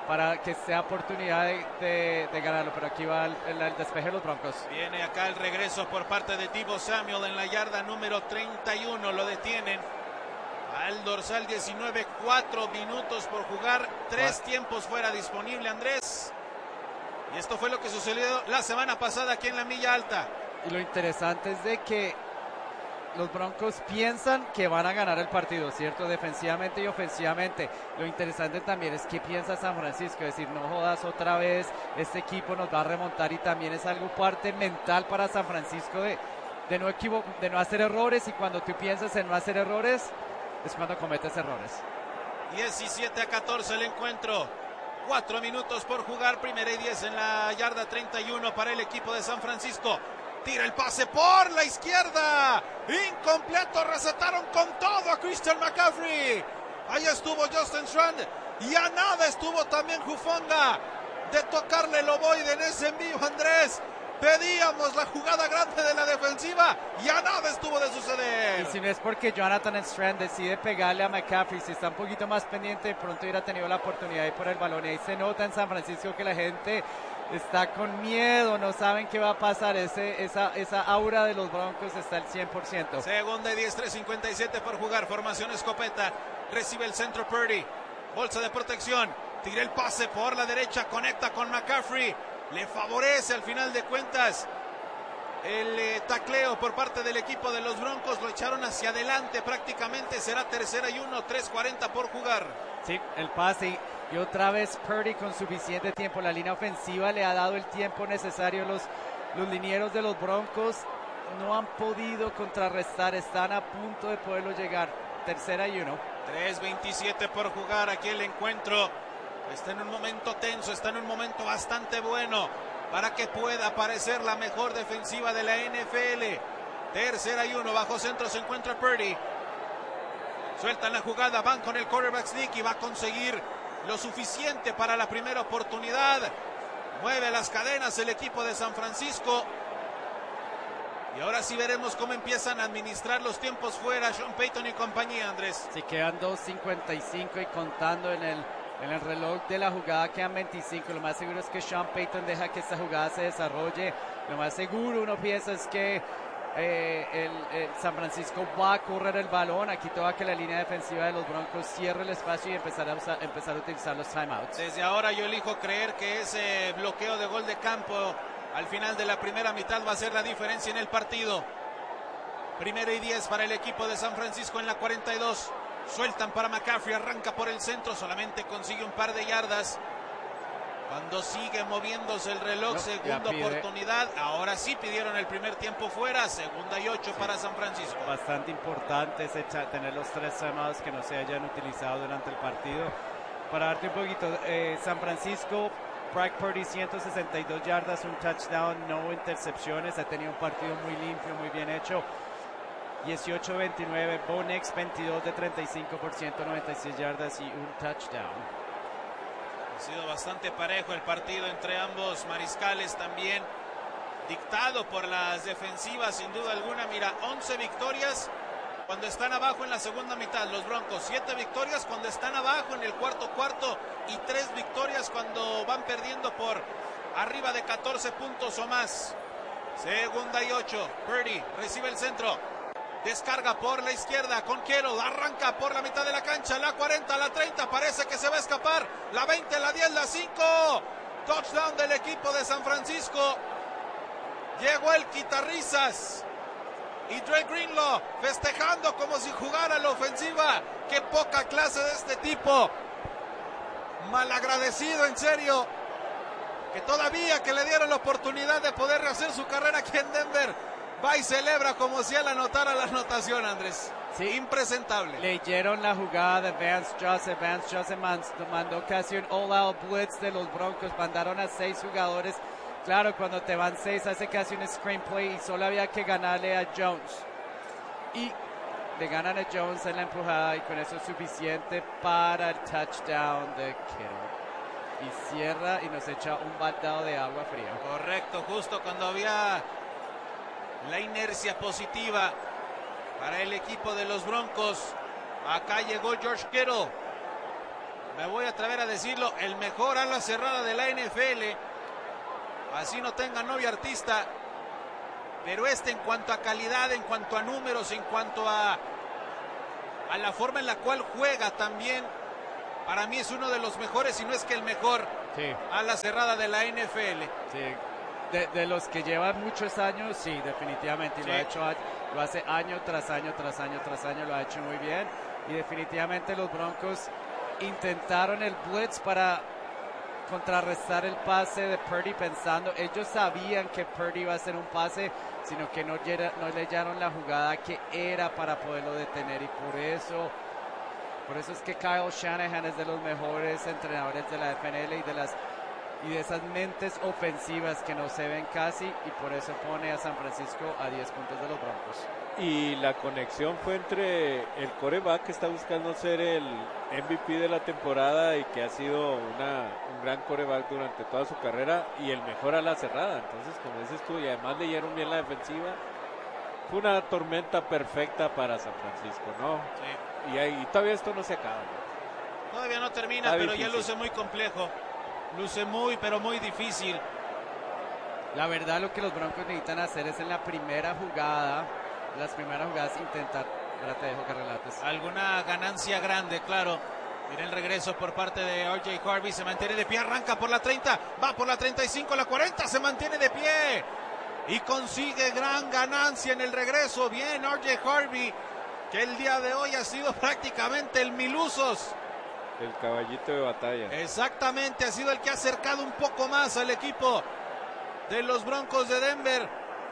para que sea oportunidad de ganarlo, pero aquí va el despeje de los Broncos. Viene acá el regreso por parte de Deebo Samuel en la yarda número 31, lo detienen al dorsal 19, 4 minutos por jugar, 3 tiempos fuera disponible, Andrés. Y esto fue lo que sucedió la semana pasada aquí en la milla alta. Y lo interesante es de que los Broncos piensan que van a ganar el partido, ¿cierto? Defensivamente y ofensivamente. Lo interesante también es que piensa San Francisco, es decir, no jodas otra vez, este equipo nos va a remontar, y también es algo parte mental para San Francisco de no hacer errores, y cuando tú piensas en no hacer errores, es cuando cometes errores. 17-14 el encuentro. 4 minutos por jugar, 1ª y 10 en la yarda 31 para el equipo de San Francisco. Tira el pase por la izquierda. Incompleto, recetaron con todo a Christian McCaffrey. Ahí estuvo Justin Strand. Y a nada estuvo también Hufanga de tocarle el ovoide en ese envío, Andrés. Pedíamos la jugada grande de la defensiva y a nada estuvo de suceder. Y si no es porque Jonathan Strand decide pegarle a McCaffrey, si está un poquito más pendiente, de pronto hubiera tenido la oportunidad de ir por el balón. Y ahí se nota en San Francisco que la gente está con miedo, no saben qué va a pasar. Esa aura de los Broncos está al 100%. 2ª y 10, 3:57 por jugar. Formación escopeta. Recibe el centro Purdy. Bolsa de protección. Tira el pase por la derecha. Conecta con McCaffrey. Le favorece al final de cuentas el tacleo por parte del equipo de los Broncos. Lo echaron hacia adelante prácticamente. Será 3ª y 1, 3:40 por jugar. Sí, el pase. Y otra vez Purdy con suficiente tiempo. La línea ofensiva le ha dado el tiempo necesario. Los linieros de los Broncos no han podido contrarrestar. Están a punto de poderlo llegar. 3ª y 1. 3:27 por jugar. Aquí el encuentro está en un momento tenso. Está en un momento bastante bueno para que pueda aparecer la mejor defensiva de la NFL. 3ª y 1. Bajo centro se encuentra Purdy. Sueltan la jugada. Van con el quarterback sneak y va a conseguir lo suficiente para la primera oportunidad. Mueve las cadenas el equipo de San Francisco. Y ahora sí veremos cómo empiezan a administrar los tiempos fuera Sean Payton y compañía, Andrés. Sí, quedan 2:55 y contando en el reloj de la jugada quedan 25. Lo más seguro es que Sean Payton deja que esta jugada se desarrolle. Lo más seguro uno piensa es que el San Francisco va a correr el balón. Aquí toca que la línea defensiva de los Broncos cierre el espacio y empezar a utilizar los timeouts. Desde ahora yo elijo creer que ese bloqueo de gol de campo al final de la primera mitad va a ser la diferencia en el partido. 1ª y 10 para el equipo de San Francisco en la 42. Sueltan para McCaffrey, arranca por el centro, solamente consigue un par de yardas. Cuando sigue moviéndose el reloj, segunda oportunidad. Ahora sí pidieron el primer tiempo fuera, 2ª y 8 para San Francisco. Bastante importante tener los 3 timeouts que no se hayan utilizado durante el partido. Para darte un poquito, San Francisco, Brock Purdy 162 yardas, un touchdown, no intercepciones. Ha tenido un partido muy limpio, muy bien hecho. 18-29, Bo Nix 22 de 35 por 196 yardas y un touchdown. Ha sido bastante parejo el partido entre ambos mariscales, también dictado por las defensivas sin duda alguna. Mira, 11 victorias cuando están abajo en la segunda mitad los Broncos, 7 victorias cuando están abajo en el cuarto y 3 victorias cuando van perdiendo por arriba de 14 puntos o más. 2ª y 8, Purdy recibe el centro, descarga por la izquierda con Kittle, arranca por la mitad de la cancha, la 40, la 30, parece que se va a escapar, la 20, la 10, la 5, touchdown del equipo de San Francisco. Llegó el quitarrisas y Dre Greenlaw festejando como si jugara la ofensiva. Qué poca clase de este tipo, malagradecido en serio, que todavía que le dieron la oportunidad de poder rehacer su carrera aquí en Denver, va y celebra como si él anotara la anotación, Andrés. Sí. Impresentable. Leyeron la jugada de Vance Joseph. Vance Joseph mandó casi un all-out blitz de los Broncos. Mandaron a 6 jugadores. Claro, cuando te van 6 hace casi un screenplay y solo había que ganarle a Jones. Y le ganan a Jones en la empujada y con eso es suficiente para el touchdown de Kittle. Y cierra y nos echa un baldado de agua fría. Correcto, justo cuando había la inercia positiva para el equipo de los Broncos. Acá llegó George Kittle. me voy a atrever a decirlo, el mejor ala cerrada de la NFL. Así no tenga novia artista. Pero en cuanto a calidad, en cuanto a números, en cuanto a la forma en la cual juega también, para mí es uno de los mejores, si no es que el mejor, ala cerrada de la NFL. Sí, de los que llevan muchos años, sí, definitivamente. Y lo hace año tras año, tras año, tras año, lo ha hecho muy bien. Y definitivamente los Broncos intentaron el blitz para contrarrestar el pase de Purdy, pensando, ellos sabían que Purdy iba a hacer un pase, sino que no leyeron la jugada que era para poderlo detener, y por eso es que Kyle Shanahan es de los mejores entrenadores de la FNL y de esas mentes ofensivas que no se ven casi, y por eso pone a San Francisco a 10 puntos de los Broncos. Y la conexión fue entre el quarterback que está buscando ser el MVP de la temporada y que ha sido un gran quarterback durante toda su carrera, y el mejor a la cerrada. Entonces, como dices tú, y además leyeron bien la defensiva, fue una tormenta perfecta para San Francisco, ¿no? Sí. Y todavía esto no se acaba, ¿no? Todavía no termina, está pero difícil. Ya luce muy complejo. Luce muy, pero muy difícil. La verdad, lo que los Broncos necesitan hacer es en las primeras jugadas intentar. Ahora te dejo que relates. Alguna ganancia grande, claro. Mira el regreso por parte de R.J. Harvey, se mantiene de pie, arranca por la 30, va por la 35, la 40, se mantiene de pie y consigue gran ganancia en el regreso. Bien, R.J. Harvey, que el día de hoy ha sido prácticamente el milusos. El caballito de batalla. Exactamente, ha sido el que ha acercado un poco más al equipo de los Broncos de Denver.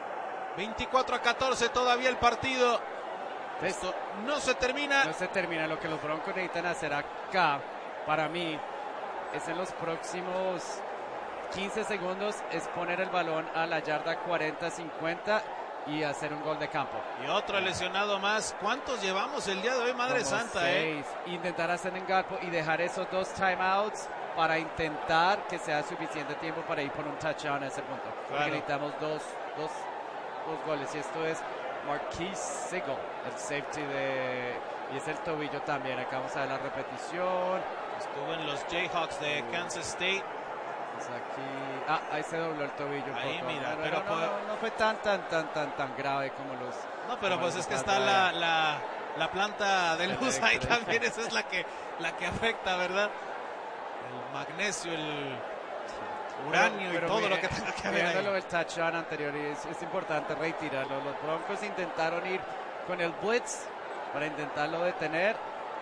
24-14 todavía el partido. Esto no se termina. No se termina. Lo que los Broncos necesitan hacer acá, para mí, es en los próximos 15 segundos, es poner el balón a la yarda 40-50 y hacer un gol de campo. Y otro lesionado más. ¿Cuántos llevamos el día de hoy, Madre Santa? 6. Intentar hacer en campo y dejar esos 2 timeouts para intentar que sea suficiente tiempo para ir por un touchdown a ese punto. Claro. Porque necesitamos dos goles, y esto es Marquise Sigel, el safety y es el tobillo también. Acá vamos a ver la repetición. Estuvo en los Jayhawks de Kansas State. Pues aquí, ahí se dobló el tobillo. Ahí mira, pero no fue tan grave como los. No, pero pues es que está la planta de luz ahí también, esa es la que afecta, ¿verdad? El magnesio, el uranio y todo lo que tenga que ver ahí. El touchdown anterior, y es importante retirarlo. Los Broncos intentaron ir con el blitz para intentarlo detener,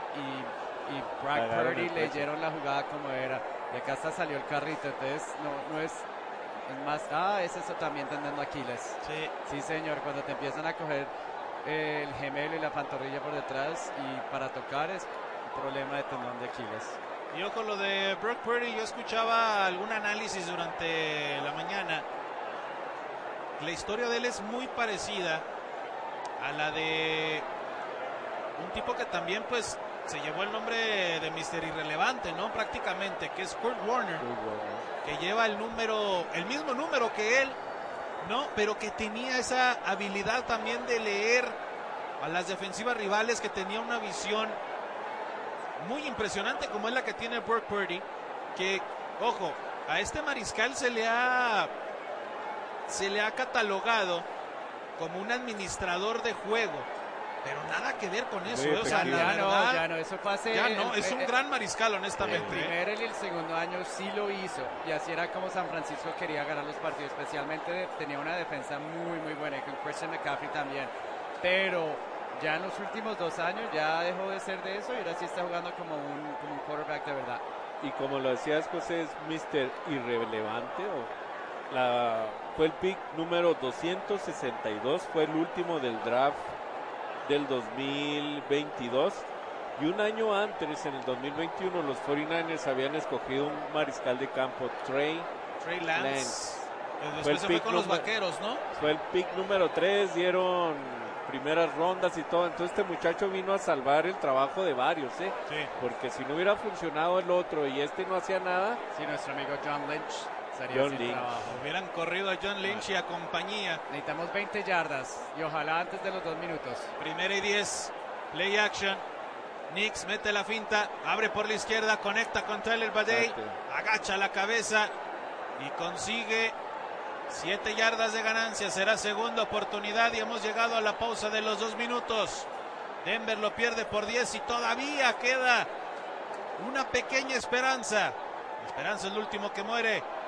y Brock Purdy leyeron la jugada como era, y acá hasta salió el carrito. Entonces no es más, es eso también tendiendo Aquiles. Sí señor, cuando te empiezan a coger el gemelo y la pantorrilla por detrás y para tocar, es un problema de tendón de Aquiles. Y ojo, lo de Brock Purdy, yo escuchaba algún análisis durante la mañana. La historia de él es muy parecida a la de un tipo que también pues se llevó el nombre de Mr. Irrelevante, ¿no? Prácticamente, que es Kurt Warner, que lleva el mismo número que él, ¿no? Pero que tenía esa habilidad también de leer a las defensivas rivales, que tenía una visión muy impresionante como es la que tiene Brock Purdy, que, ojo, a este mariscal se le ha catalogado como un administrador de juego, pero nada que ver con eso. O sea, ya no, eso pasa. Ya no, es un gran mariscal, honestamente. El primer y el segundo año sí lo hizo, y así era como San Francisco quería ganar los partidos, especialmente tenía una defensa muy, muy buena, y con Christian McCaffrey también, pero ya en los últimos 2 años ya dejó de ser de eso, y ahora sí está jugando como un quarterback de verdad. Y como lo decías, José, es Mr. Irrelevante, fue el pick número 262, fue el último del draft del 2022, y un año antes, en el 2021, los 49ers habían escogido un mariscal de campo, Trey Lance. Después se fue con los Vaqueros, ¿no? Fue el pick número 3, dieron primeras rondas y todo, entonces este muchacho vino a salvar el trabajo de varios, Sí. Porque si no hubiera funcionado el otro y este no hacía nada, sí, nuestro amigo John Lynch sería sin trabajo. Hubieran corrido a John Lynch y a compañía. Necesitamos 20 yardas y ojalá antes de los 2 minutos. 1st y 10, play action. Nix mete la finta, abre por la izquierda, conecta con Tyler Badie, agacha la cabeza y consigue 7 yardas de ganancia. Será segunda oportunidad y hemos llegado a la pausa de los 2 minutos. Denver lo pierde por 10 y todavía queda una pequeña esperanza. La esperanza es lo último que muere.